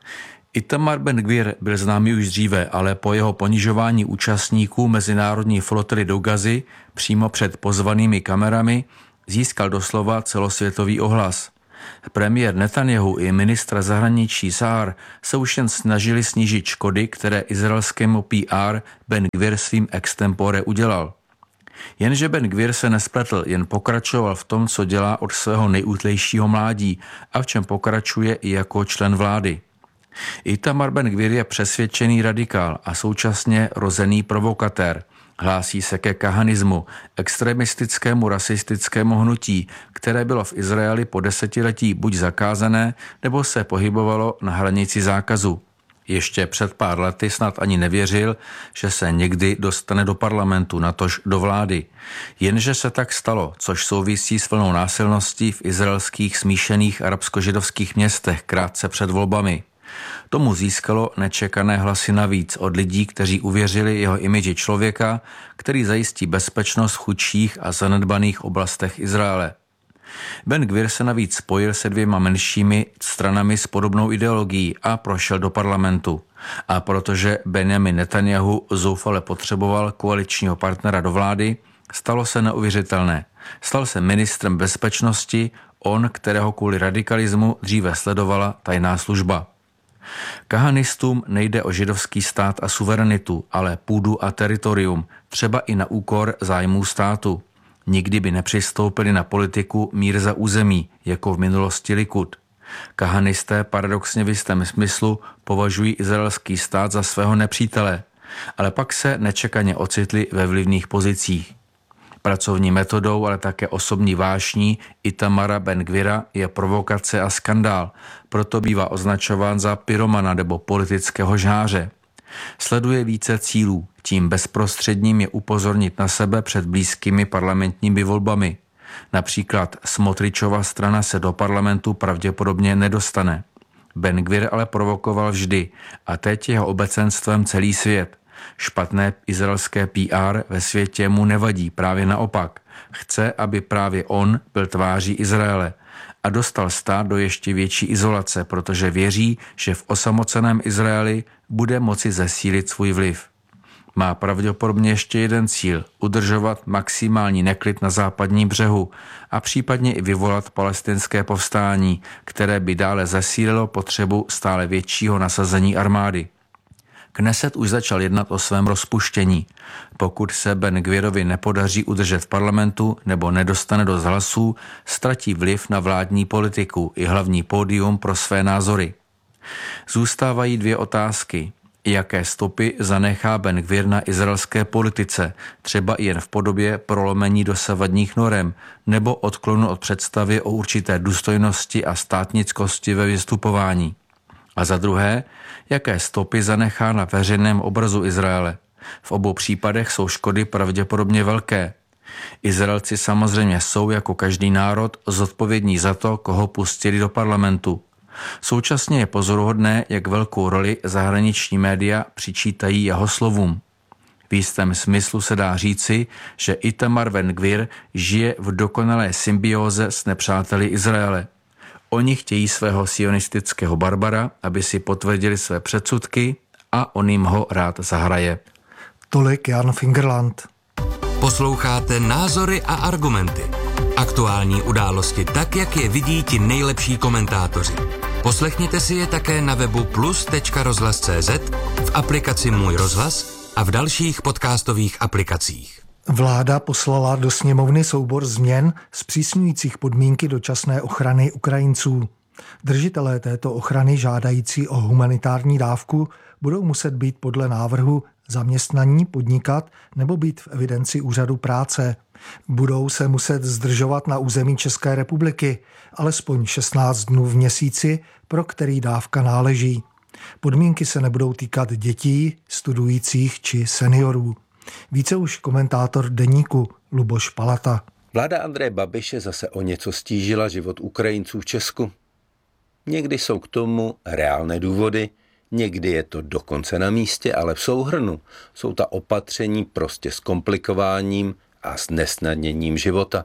Itamar Ben-Gvir byl známý už dříve, ale po jeho ponižování účastníků mezinárodní flotily do Gazy přímo před pozvanými kamerami získal doslova celosvětový ohlas. Premiér Netanjahu i ministra zahraničí Saar se už jen snažili snížit škody, které izraelskému P R Ben-Gvir svým extempore udělal. Jenže Ben-Gvir se nespletl, jen pokračoval v tom, co dělá od svého nejútlejšího mládí a v čem pokračuje i jako člen vlády. Itamar Ben-Gvir je přesvědčený radikál a současně rozený provokatér. Hlásí se ke kahanismu, extremistickému rasistickému hnutí, které bylo v Izraeli po desetiletí buď zakázané, nebo se pohybovalo na hranici zákazu. Ještě před pár lety snad ani nevěřil, že se někdy dostane do parlamentu, natož do vlády. Jenže se tak stalo, což souvisí s vlnou násilností v izraelských smíšených arabsko-židovských městech krátce před volbami. Tomu získalo nečekané hlasy navíc od lidí, kteří uvěřili jeho imidži člověka, který zajistí bezpečnost v chudších a zanedbaných oblastech Izraele. Ben-Gvir se navíc spojil se dvěma menšími stranami s podobnou ideologií a prošel do parlamentu. A protože Benjamin Netanjahu zoufale potřeboval koaličního partnera do vlády, stalo se neuvěřitelné. Stal se ministrem bezpečnosti, on, kterého kvůli radikalismu dříve sledovala tajná služba. Kahanistům nejde o židovský stát a suverenitu, ale půdu a teritorium, třeba i na úkor zájmů státu. Nikdy by nepřistoupili na politiku mír za území, jako v minulosti Likud. Kahanisté paradoxně v jistém smyslu považují izraelský stát za svého nepřítele, ale pak se nečekaně ocitli ve vlivných pozicích. Pracovní metodou, ale také osobní vášní Itamara Ben-Gvira je provokace a skandál, proto bývá označován za pyromana nebo politického žháře. Sleduje více cílů, tím bezprostředním je upozornit na sebe před blízkými parlamentními volbami. Například Smotričova strana se do parlamentu pravděpodobně nedostane. Ben-Gvir ale provokoval vždy a teď jeho obecenstvem celý svět. Špatné izraelské P R ve světě mu nevadí, právě naopak. Chce, aby právě on byl tváří Izraele a dostal stát do ještě větší izolace, protože věří, že v osamoceném Izraeli bude moci zesílit svůj vliv. Má pravděpodobně ještě jeden cíl – udržovat maximální neklid na západním břehu a případně i vyvolat palestinské povstání, které by dále zesílilo potřebu stále většího nasazení armády. Kneset už začal jednat o svém rozpuštění. Pokud se Ben-Gvirovi nepodaří udržet v parlamentu nebo nedostane do hlasů, ztratí vliv na vládní politiku i hlavní pódium pro své názory. Zůstávají dvě otázky. Jaké stopy zanechá Ben-Gvir na izraelské politice, třeba jen v podobě prolomení dosavadních norem nebo odklonu od představy o určité důstojnosti a státnickosti ve vystupování. A za druhé, jaké stopy zanechá na veřejném obrazu Izraele. V obou případech jsou škody pravděpodobně velké. Izraelci samozřejmě jsou jako každý národ zodpovědní za to, koho pustili do parlamentu. Současně je pozoruhodné, jak velkou roli zahraniční média přičítají jeho slovům. V jistém smyslu se dá říci, že Itamar Ben-Gvir žije v dokonalé symbióze s nepřáteli Izraele. Oni chtějí svého sionistického barbara, aby si potvrdili své předsudky a on jim ho rád zahraje. Tolik Jan Fingerland. Posloucháte Názory a argumenty. Aktuální události tak, jak je vidí ti nejlepší komentátoři. Poslechněte si je také na webu plus tečka rozhlas tečka cz, v aplikaci Můj rozhlas a v dalších podcastových aplikacích. Vláda poslala do sněmovny soubor změn zpřísňujících podmínky dočasné ochrany Ukrajinců. Držitelé této ochrany žádající o humanitární dávku budou muset být podle návrhu zaměstnaní, podnikat nebo být v evidenci úřadu práce. Budou se muset zdržovat na území České republiky alespoň šestnáct dnů v měsíci, pro který dávka náleží. Podmínky se nebudou týkat dětí, studujících či seniorů. Více už komentátor Deníku Luboš Palata. Vláda Andreje Babiše zase o něco stížila život Ukrajinců v Česku. Někdy jsou k tomu reálné důvody, Někdy je to dokonce na místě, ale v souhrnu jsou ta opatření prostě s komplikováním a s nesnadněním života.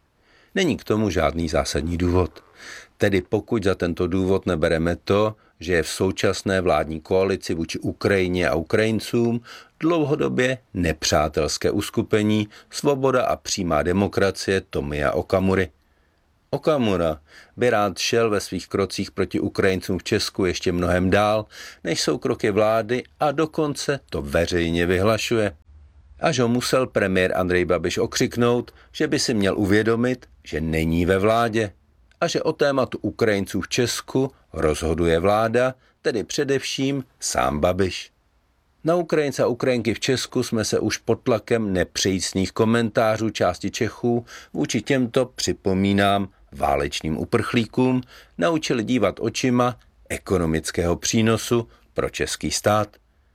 Není k tomu žádný zásadní důvod. Tedy pokud za tento důvod nebereme to, že je v současné vládní koalici vůči Ukrajině a Ukrajincům dlouhodobě nepřátelské uskupení Svoboda a přímá demokracie Tomia Okamury. Okamura by rád šel ve svých krocích proti Ukrajincům v Česku ještě mnohem dál, než jsou kroky vlády, a dokonce to veřejně vyhlašuje. Až ho musel premiér Andrej Babiš okřiknout, že by si měl uvědomit, že není ve vládě a že o tématu Ukrajinců v Česku rozhoduje vláda, tedy především sám Babiš. Na Ukrajince a Ukrajinky v Česku jsme se už pod tlakem nepřejícných komentářů části Čechů vůči těmto, připomínám, válečným uprchlíkům naučili dívat očima ekonomického přínosu pro český stát.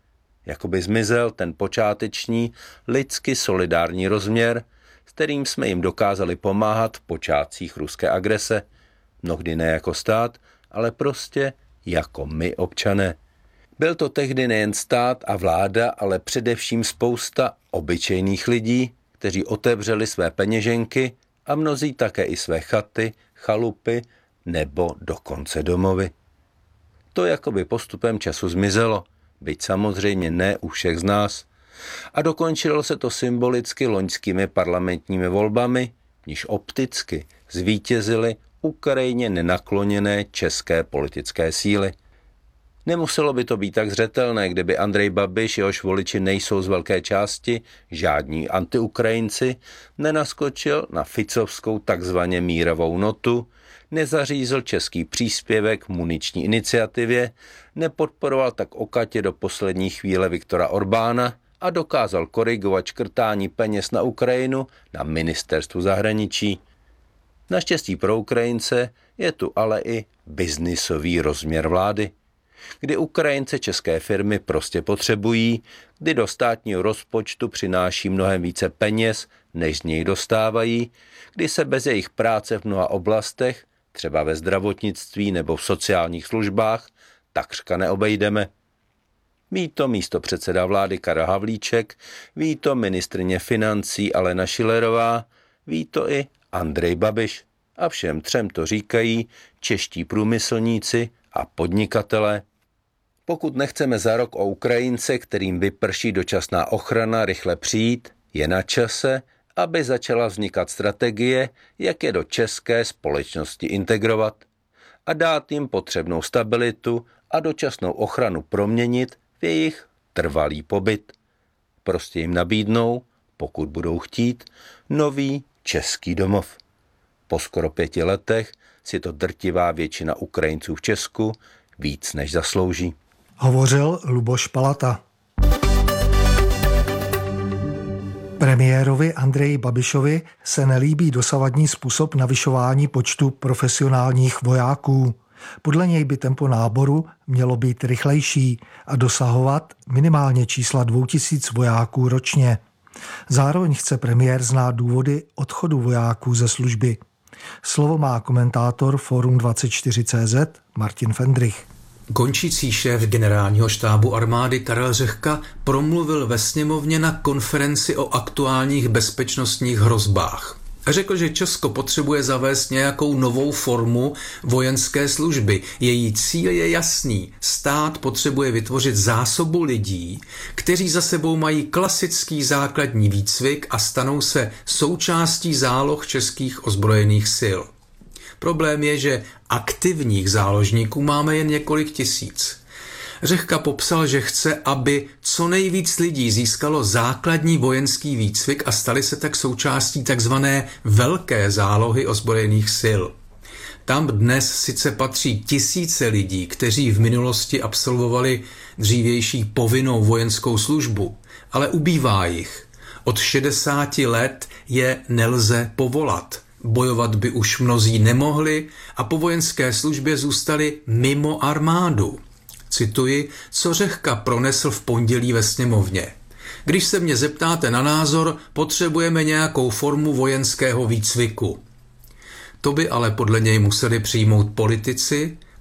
Jakoby zmizel ten počáteční lidsky solidární rozměr, s kterým jsme jim dokázali pomáhat v počátcích ruské agrese. Mnohdy ne jako stát, ale prostě jako my občané. Byl to tehdy nejen stát a vláda, ale především spousta obyčejných lidí, kteří otevřeli své peněženky a mnozí také i své chaty, chalupy nebo dokonce domovy. To jakoby postupem času zmizelo, byť samozřejmě ne u všech z nás. A dokončilo se to symbolicky loňskými parlamentními volbami, níž opticky zvítězily Ukrajině nenakloněné české politické síly. Nemuselo by to být tak zřetelné, kdyby Andrej Babiš, jehož voliči nejsou z velké části žádní antiukrajinci, nenaskočil na ficovskou takzvaně mírovou notu, nezařízl český příspěvek muniční iniciativě, nepodporoval tak okatě do poslední chvíle Viktora Orbána a dokázal korigovat škrtání peněz na Ukrajinu na ministerstvu zahraničí. Naštěstí pro Ukrajince je tu ale i biznisový rozměr vlády, kdy Ukrajince české firmy prostě potřebují, kdy do státního rozpočtu přináší mnohem více peněz, než z něj dostávají, kdy se bez jejich práce v mnoha oblastech, třeba ve zdravotnictví nebo v sociálních službách, takřka neobejdeme. Ví to místopředseda vlády Karel Havlíček, ví to ministryně financí Alena Schillerová, ví to i Andrej Babiš. A všem třem to říkají čeští průmyslníci a podnikatelé. Pokud nechceme za rok o Ukrajince, kterým vyprší dočasná ochrana, rychle přijít, je na čase, aby začala vznikat strategie, jak je do české společnosti integrovat a dát jim potřebnou stabilitu a dočasnou ochranu proměnit v jejich trvalý pobyt. Prostě jim nabídnou, pokud budou chtít, nový český domov. Po skoro pěti letech si to drtivá většina Ukrajinců v Česku víc než zaslouží. Hovořil Luboš Palata. Premiérovi Andreji Babišovi se nelíbí dosavadní způsob navyšování počtu profesionálních vojáků. Podle něj by tempo náboru mělo být rychlejší a dosahovat minimálně čísla dvou tisíc vojáků ročně. Zároveň chce premiér znát důvody odchodu vojáků ze služby. Slovo má komentátor Forum dvacet čtyři tečka cé zet Martin Fendrich. Končící šéf generálního štábu armády Karel Řehka promluvil ve sněmovně na konferenci o aktuálních bezpečnostních hrozbách. Řekl, že Česko potřebuje zavést nějakou novou formu vojenské služby. Její cíl je jasný. Stát potřebuje vytvořit zásobu lidí, kteří za sebou mají klasický základní výcvik a stanou se součástí záloh českých ozbrojených sil. Problém je, že aktivních záložníků máme jen několik tisíc. Řehka popsal, že chce, aby co nejvíc lidí získalo základní vojenský výcvik a stali se tak součástí takzvané velké zálohy ozbrojených sil. Tam dnes sice patří tisíce lidí, kteří v minulosti absolvovali dřívější povinnou vojenskou službu, ale ubývá jich. Od šedesáti let je nelze povolat. Bojovat by už mnozí nemohli a po vojenské službě zůstali mimo armádu. Cituji, co Řehka pronesl v pondělí ve sněmovně. Když se mě zeptáte na názor, potřebujeme nějakou formu vojenského výcviku. To by ale podle něj museli přijmout politici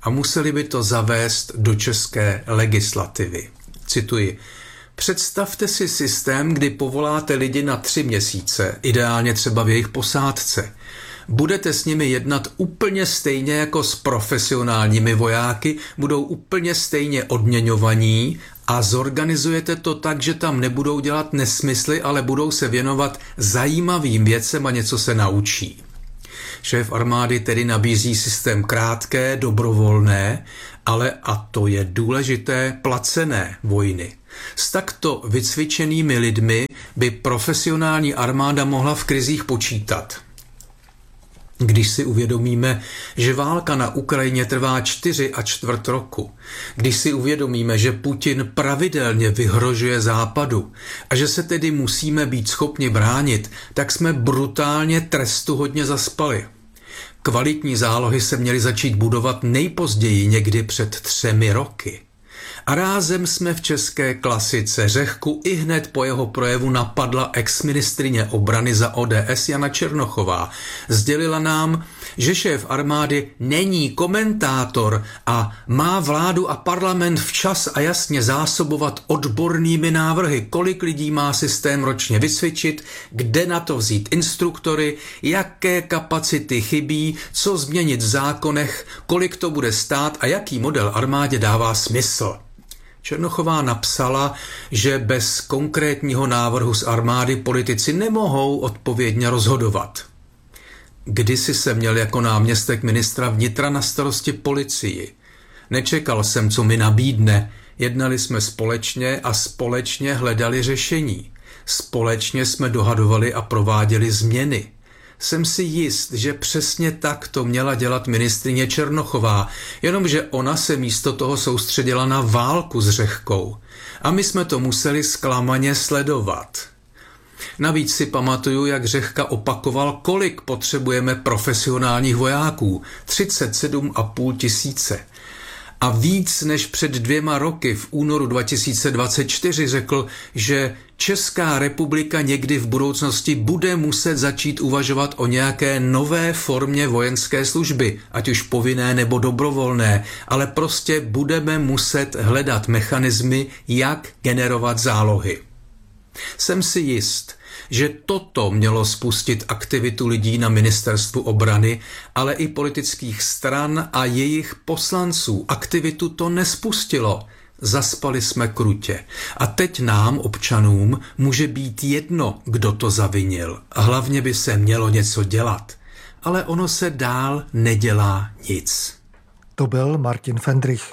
a museli by to zavést do české legislativy. Cituji. Představte si systém, kdy povoláte lidi na tři měsíce, ideálně třeba v jejich posádce. Budete s nimi jednat úplně stejně jako s profesionálními vojáky, budou úplně stejně odměňovaní a zorganizujete to tak, že tam nebudou dělat nesmysly, ale budou se věnovat zajímavým věcem a něco se naučí. Šéf armády tedy nabízí systém krátké, dobrovolné, ale, a to je důležité, placené vojny. S takto vycvičenými lidmi by profesionální armáda mohla v krizích počítat. Když si uvědomíme, že válka na Ukrajině trvá čtyři a čtvrt roku, když si uvědomíme, že Putin pravidelně vyhrožuje Západu a že se tedy musíme být schopni bránit, tak jsme brutálně trestuhodně zaspali. Kvalitní zálohy se měly začít budovat nejpozději někdy před třemi roky. A rázem jsme v české klasice. Řehku i hned po jeho projevu napadla exministryně obrany za O D S Jana Černochová. Sdělila nám, že šéf armády není komentátor a má vládu a parlament včas a jasně zásobovat odbornými návrhy, kolik lidí má systém ročně vycvičit, kde na to vzít instruktory, jaké kapacity chybí, co změnit v zákonech, kolik to bude stát a jaký model armádě dává smysl. Černochová napsala, že bez konkrétního návrhu z armády politici nemohou odpovědně rozhodovat. Kdysi jsem měl jako náměstek ministra vnitra na starosti policii. Nečekal jsem, co mi nabídne. Jednali jsme společně a společně hledali řešení. Společně jsme dohadovali a prováděli změny. Jsem si jist, že přesně tak to měla dělat ministryně Černochová, jenomže ona se místo toho soustředila na válku s Řehkou. A my jsme to museli zklamaně sledovat. Navíc si pamatuju, jak Řehka opakoval, kolik potřebujeme profesionálních vojáků. třicet sedm a půl tisíce. A víc než před dvěma roky v únoru dva tisíce dvacet čtyři řekl, že Česká republika někdy v budoucnosti bude muset začít uvažovat o nějaké nové formě vojenské služby, ať už povinné nebo dobrovolné, ale prostě budeme muset hledat mechanismy, jak generovat zálohy. Jsem si jist, že toto mělo spustit aktivitu lidí na ministerstvu obrany, ale i politických stran a jejich poslanců. Aktivitu to nespustilo. Zaspali jsme krutě. A teď nám, občanům, může být jedno, kdo to zavinil. Hlavně by se mělo něco dělat. Ale ono se dál nedělá nic. To byl Martin Fendrich.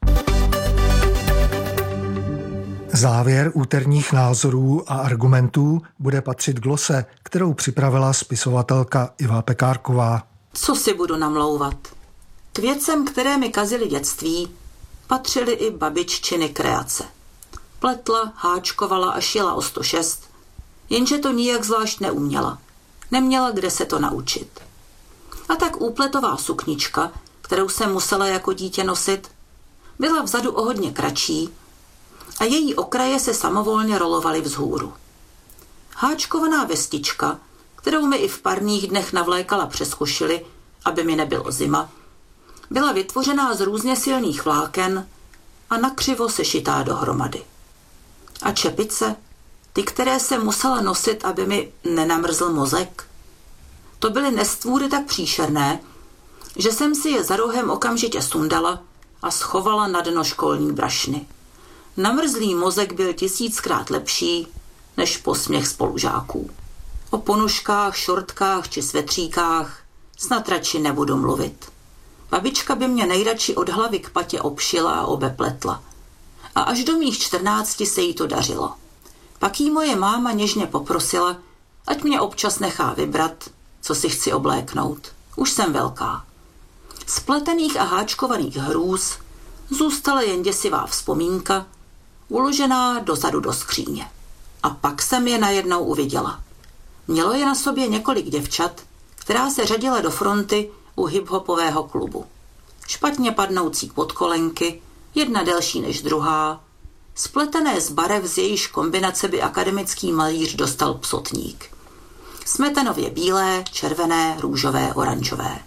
Závěr úterních názorů a argumentů bude patřit glose, kterou připravila spisovatelka Iva Pekárková. Co si budu namlouvat? K věcem, které mi kazily dětství, patřily i babiččiny kreace. Pletla, háčkovala a šila o sto šest, jenže to nijak zvlášť neuměla. Neměla kde se to naučit. A tak úpletová suknička, kterou jsem musela jako dítě nosit, byla vzadu o hodně kratší a její okraje se samovolně rolovaly vzhůru. Háčkovaná vestička, kterou mi i v parních dnech navlékala přes košili, aby mi nebylo zima, byla vytvořená z různě silných vláken a nakřivo sešitá dohromady. A čepice, ty, které jsem musela nosit, aby mi nenamrzl mozek, to byly nestvůry tak příšerné, že jsem si je za rohem okamžitě sundala a schovala na dno školní brašny. Namrzlý mozek byl tisíckrát lepší než posměch spolužáků. O ponožkách, šortkách či svetříkách snad radši nebudu mluvit. Babička by mě nejradši od hlavy k patě obšila a obepletla. A až do mých čtrnácti se jí to dařilo. Pak jí moje máma něžně poprosila, ať mě občas nechá vybrat, co si chci obléknout. Už jsem velká. Z pletených a háčkovaných hrůz zůstala jen děsivá vzpomínka, uložená dozadu do skříně. A pak jsem je najednou uviděla. Mělo je na sobě několik děvčat, která se řadila do fronty u hiphopového klubu. Špatně padnoucí podkolenky, jedna delší než druhá, spletené z barev, z jejíž kombinace by akademický malíř dostal psotník. Smetanově bílé, červené, růžové, oranžové.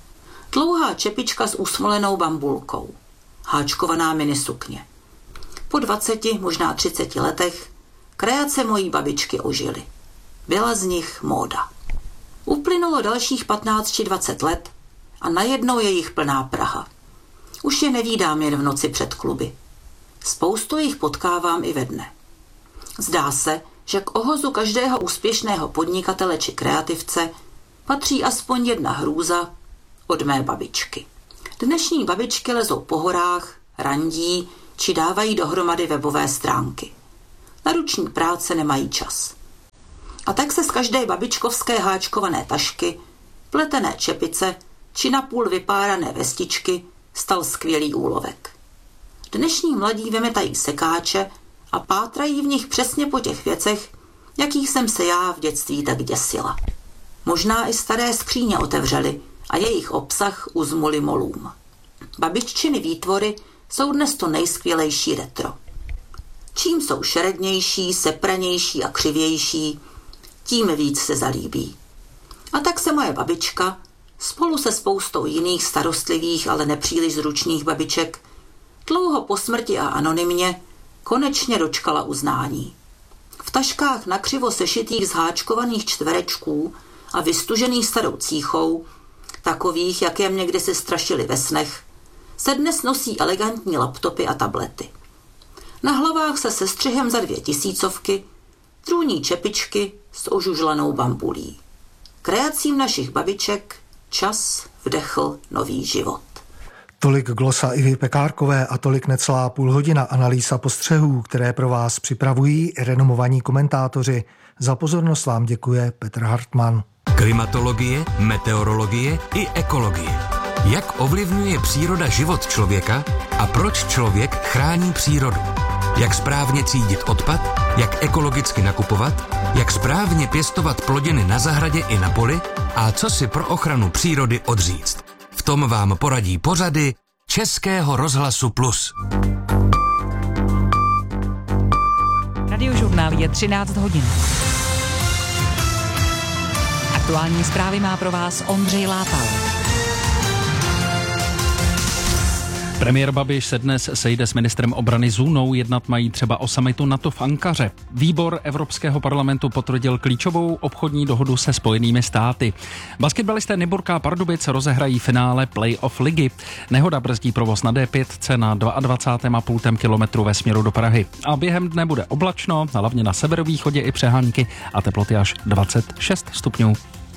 Dlouhá čepička s usmolenou bambulkou. Háčkovaná minisukně. Po dvaceti, možná třiceti letech kreace mojí babičky ožily. Byla z nich móda. Uplynulo dalších patnáct či dvacet let a najednou je jich plná Praha. Už je nevídám jen v noci před kluby. Spoustu jich potkávám i ve dne. Zdá se, že k ohozu každého úspěšného podnikatele či kreativce patří aspoň jedna hrůza od mé babičky. Dnešní babičky lezou po horách, randí či dávají dohromady webové stránky. Na ruční práce nemají čas. A tak se z každé babičkovské háčkované tašky, pletené čepice či napůl vypárané vestičky stal skvělý úlovek. Dnešní mladí vymetají sekáče a pátrají v nich přesně po těch věcech, jakých jsem se já v dětství tak děsila. Možná i staré skříně otevřeli a jejich obsah uzmuli molům. Babiččiny výtvory jsou dnes to nejskvělejší retro. Čím jsou šerednější, sepranější a křivější, tím víc se zalíbí. A tak se moje babička spolu se spoustou jiných starostlivých, ale nepříliš zručných babiček dlouho po smrti a anonymně konečně dočkala uznání. V taškách nakřivo sešitých zháčkovaných čtverečků a vystužených starou cíchou, takových, jak je někdy se strašili ve snech, se dnes nosí elegantní laptopy a tablety. Na hlavách se sestřihem za dvě tisícovky trůní čepičky s ožužlanou bambulí. Kreacím našich babiček čas vdechl nový život. Tolik glosa Ivy Pekárkové a tolik necelá půl hodina analýza postřehů, které pro vás připravují renomovaní komentátoři. Za pozornost vám děkuje Petr Hartmann. Klimatologie, meteorologie i ekologie. Jak ovlivňuje příroda život člověka a proč člověk chrání přírodu? Jak správně třídit odpad, jak ekologicky nakupovat, jak správně pěstovat plodiny na zahradě i na poli a co si pro ochranu přírody odříct. V tom vám poradí pořady Českého rozhlasu Plus. Radiožurnál je třináct hodin. Aktuální zprávy má pro vás Ondřej Látal. Premiér Babiš se dnes sejde s ministrem obrany Zůnou, jednat mají třeba o summitu NATO v Ankaře. Výbor Evropského parlamentu potvrdil klíčovou obchodní dohodu se Spojenými státy. Basketbalisté Nyborka Pardubic rozehrají finále play-off ligy. Nehoda brzdí provoz na D pět na dvacátém a půl kilometru ve směru do Prahy. A během dne bude oblačno, hlavně na severovýchodě i přehánky a teploty až dvacet šest stupňů.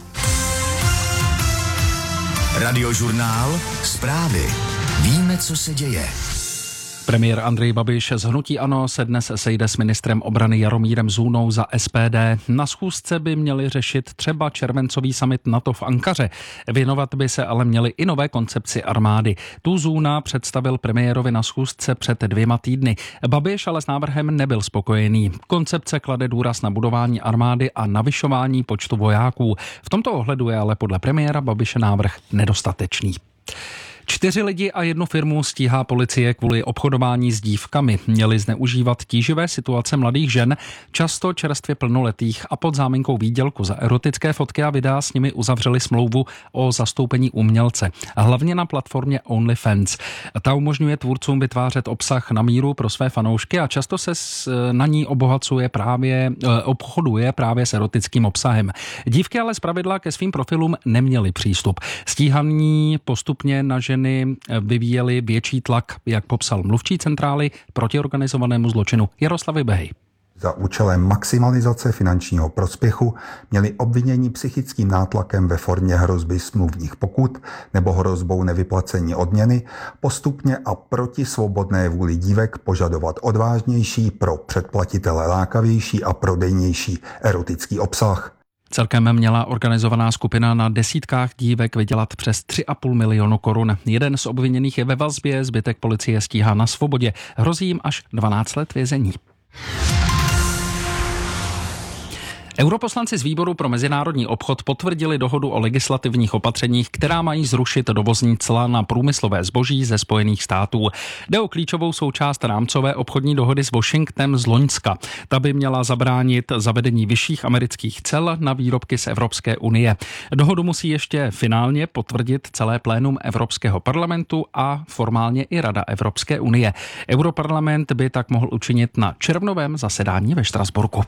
Radiožurnál Zprávy. Víme, co se děje. Premiér Andrej Babiš z hnutí ANO se dnes sejde s ministrem obrany Jaromírem Zůnou za S P D. Na schůzce by měli řešit třeba červencový summit NATO v Ankaře. Věnovat by se ale měli i nové koncepci armády. Tu Zůna představil premiérovi na schůzce před dvěma týdny. Babiš ale s návrhem nebyl spokojený. Koncepce klade důraz na budování armády a navyšování počtu vojáků. V tomto ohledu je ale podle premiéra Babiše návrh nedostatečný. Čtyři lidi a jednu firmu stíhá policie kvůli obchodování s dívkami. Měli zneužívat tíživé situace mladých žen, často čerstvě plnoletých, a pod záminkou výdělku za erotické fotky a videa s nimi uzavřeli smlouvu o zastoupení umělce. Hlavně na platformě OnlyFans. Ta umožňuje tvůrcům vytvářet obsah na míru pro své fanoušky a často se na ní obohacuje právě, obchoduje právě s erotickým obsahem. Dívky ale zpravidla ke svým profilům neměly přístup. Stíhaní postupně na ženy vyvíjeli větší tlak, jak popsal mluvčí centrály proti organizovanému zločinu Jaroslavy Behej. Za účelem maximalizace finančního prospěchu měli obvinění psychickým nátlakem ve formě hrozby smluvních pokut nebo hrozbou nevyplacení odměny postupně a proti svobodné vůli dívek požadovat odvážnější, pro předplatitele lákavější a prodejnější erotický obsah. Celkem měla organizovaná skupina na desítkách dívek vydělat přes tři a půl milionu korun. Jeden z obviněných je ve vazbě, zbytek policie stíhá na svobodě. Hrozí jim až dvanáct let vězení. Europoslanci z výboru pro mezinárodní obchod potvrdili dohodu o legislativních opatřeních, která mají zrušit dovozní cla na průmyslové zboží ze Spojených států. Jde o klíčovou součást rámcové obchodní dohody s Washingtonem z loňska. Ta by měla zabránit zavedení vyšších amerických cel na výrobky z Evropské unie. Dohodu musí ještě finálně potvrdit celé plénum Evropského parlamentu a formálně i Rada Evropské unie. Europarlament by tak mohl učinit na červnovém zasedání ve Štrasburku.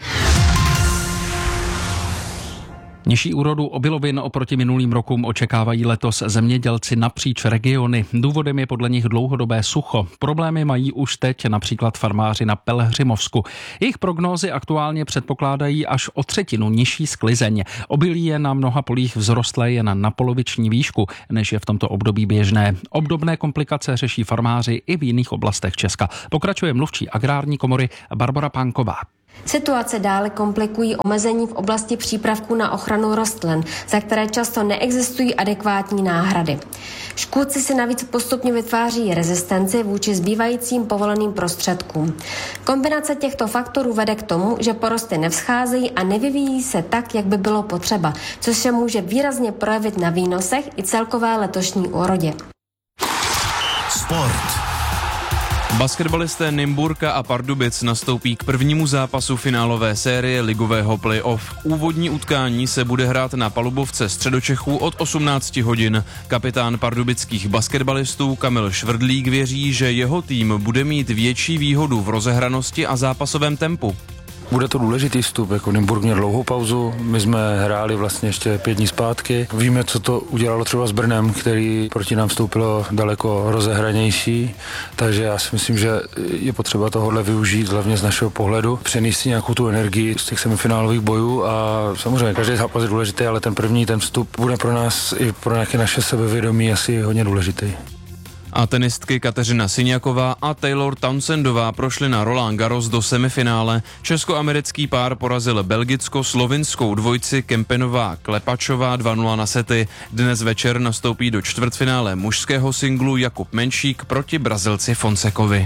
Nižší úrodu obilovin oproti minulým rokům očekávají letos zemědělci napříč regiony. Důvodem je podle nich dlouhodobé sucho. Problémy mají už teď například farmáři na Pelhřimovsku. Jejich prognózy aktuálně předpokládají až o třetinu nižší sklizeň. Obilí je na mnoha polích vzrostlé jen na poloviční výšku, než je v tomto období běžné. Obdobné komplikace řeší farmáři i v jiných oblastech Česka. Pokračuje mluvčí agrární komory Barbora Pánková. Situace dále komplikují omezení v oblasti přípravků na ochranu rostlin, za které často neexistují adekvátní náhrady. Škůdci si navíc postupně vytváří rezistenci vůči zbývajícím povoleným prostředkům. Kombinace těchto faktorů vede k tomu, že porosty nevzcházejí a nevyvíjí se tak, jak by bylo potřeba, což se může výrazně projevit na výnosech i celkové letošní úrodě. Sport. Basketbalisté Nymburka a Pardubic nastoupí k prvnímu zápasu finálové série ligového play-off. Úvodní utkání se bude hrát na palubovce Středočechů od osmnáct hodin. Kapitán pardubických basketbalistů Kamil Švrdlík věří, že jeho tým bude mít větší výhodu v rozehranosti a zápasovém tempu. Bude to důležitý vstup, jako Nymburk měl dlouhou pauzu, my jsme hráli vlastně ještě pět dní zpátky. Víme, co to udělalo třeba s Brnem, který proti nám vstoupilo daleko rozehranější, takže já si myslím, že je potřeba tohohle využít, hlavně z našeho pohledu, přenést si nějakou tu energii z těch semifinálových bojů a samozřejmě každý zápas je důležitý, ale ten první, ten vstup bude pro nás i pro nějaké naše sebevědomí asi hodně důležitý. A tenistky Kateřina Syňaková a Taylor Townsendová prošly na Roland Garros do semifinále. Česko-americký pár porazil belgicko-slovinskou dvojici Kempenová Klepačová dva nula na sety. Dnes večer nastoupí do čtvrtfinále mužského singlu Jakub Menšík proti Brazilci Fonsekovi.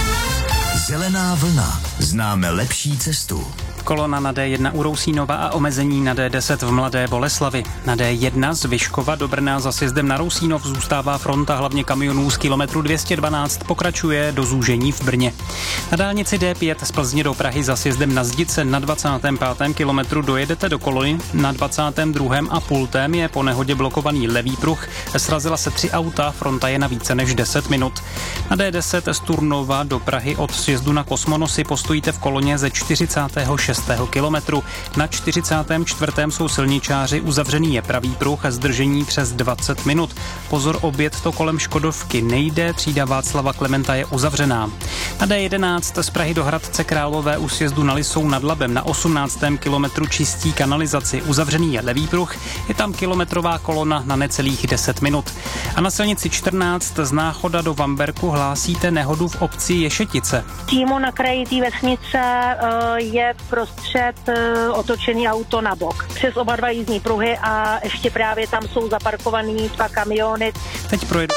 Zelená vlna. Známe lepší cestu. Kolona na D jedna u Rousínova a omezení na D deset v Mladé Boleslavi. Na D jedna z Vyškova do Brna za sjezdem na Rousínov zůstává fronta hlavně kamionů z kilometru dvě stě dvanáct, pokračuje do zúžení v Brně. Na dálnici D pět z Plzně do Prahy za sjezdem na Zdice na dvacátém pátém kilometru dojedete do kolony, na dvacátém druhém a pultém je po nehodě blokovaný levý pruh, srazila se tři auta, fronta je na více než deset minut. Na D deset z Turnova do Prahy od sjezdu na Kosmonosy postojíte v koloně ze čtyřicátého šestého kilometru. Na čtyřicátém čtvrtém jsou silničáři, uzavřený je pravý pruh a zdržení přes dvacet minut. Pozor, obět to kolem Škodovky nejde, třída Václava Klementa je uzavřená. Na D jedenáct z Prahy do Hradce Králové u sjezdu na Lisou nad Labem na osmnáctém kilometru čistí kanalizaci, uzavřený je levý pruh, je tam kilometrová kolona na necelých deset minut. A na silnici čtrnáct z Náchoda do Vamberku hlásíte nehodu v obci Ješetice. Přímo na kraji té vesnice je prostřed otočený auto na bok. Přes oba dva jízdní pruhy a ještě právě tam jsou zaparkovaný dva kamiony. Teď projedu.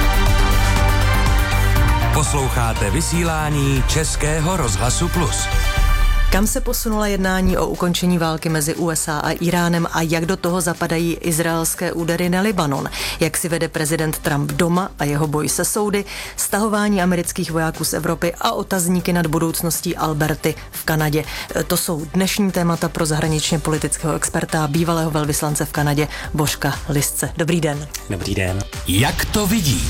Posloucháte vysílání Českého rozhlasu Plus. Kam se posunula jednání o ukončení války mezi U S A a Iránem a jak do toho zapadají izraelské údery na Libanon? Jak si vede prezident Trump doma a jeho boj se soudy, stahování amerických vojáků z Evropy a otazníky nad budoucností Alberty v Kanadě? To jsou dnešní témata pro zahraničně politického experta a bývalého velvyslance v Kanadě Božka Lisce. Dobrý den. Dobrý den. Jak to vidí?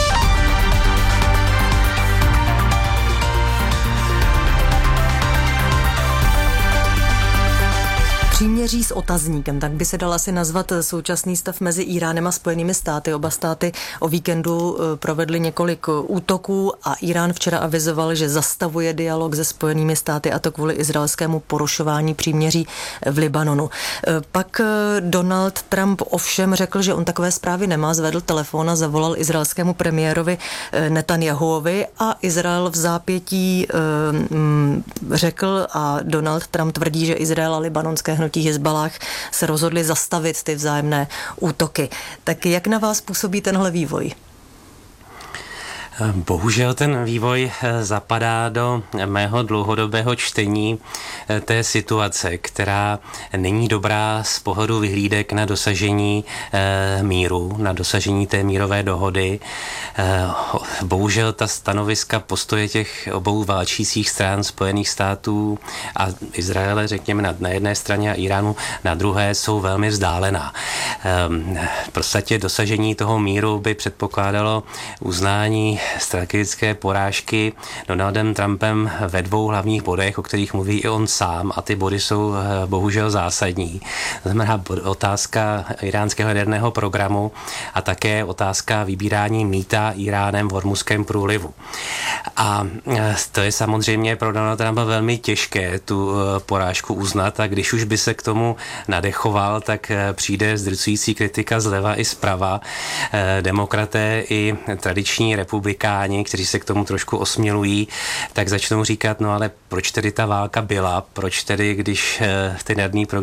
Příměří s otazníkem, tak by se dal asi nazvat současný stav mezi Iránem a Spojenými státy. Oba státy o víkendu provedly několik útoků a Irán včera avizoval, že zastavuje dialog se Spojenými státy, a to kvůli izraelskému porušování příměří v Libanonu. Pak Donald Trump ovšem řekl, že on takové zprávy nemá, zvedl telefon a zavolal izraelskému premiérovi Netanjahuovi a Izrael v zápětí řekl a Donald Trump tvrdí, že Izrael a libanonské hnutí Hizbalách se rozhodli zastavit ty vzájemné útoky. Tak jak na vás působí tenhle vývoj? Bohužel ten vývoj zapadá do mého dlouhodobého čtení té situace, která není dobrá z pohledu vyhlídek na dosažení míru, na dosažení té mírové dohody. Bohužel ta stanoviska, postoje těch obou válčících stran Spojených států a Izraele, řekněme, na jedné straně a Iránu na druhé, jsou velmi vzdálená. V podstatě dosažení toho míru by předpokládalo uznání strategické porážky Donaldem Trumpem ve dvou hlavních bodech, o kterých mluví i on sám, a ty body jsou bohužel zásadní. To znamená otázka iránského jaderného programu a také otázka vybírání mýta Iránem v Hormuzském průlivu. A to je samozřejmě pro Donalda Trumpa velmi těžké tu porážku uznat, a když už by se k tomu nadechoval, tak přijde zdrcující kritika zleva i zprava. Demokraté i tradiční republikáni, kteří se k tomu trošku osmělují, tak začnou říkat, no ale proč tedy ta válka byla, proč tedy, když ten jaderný program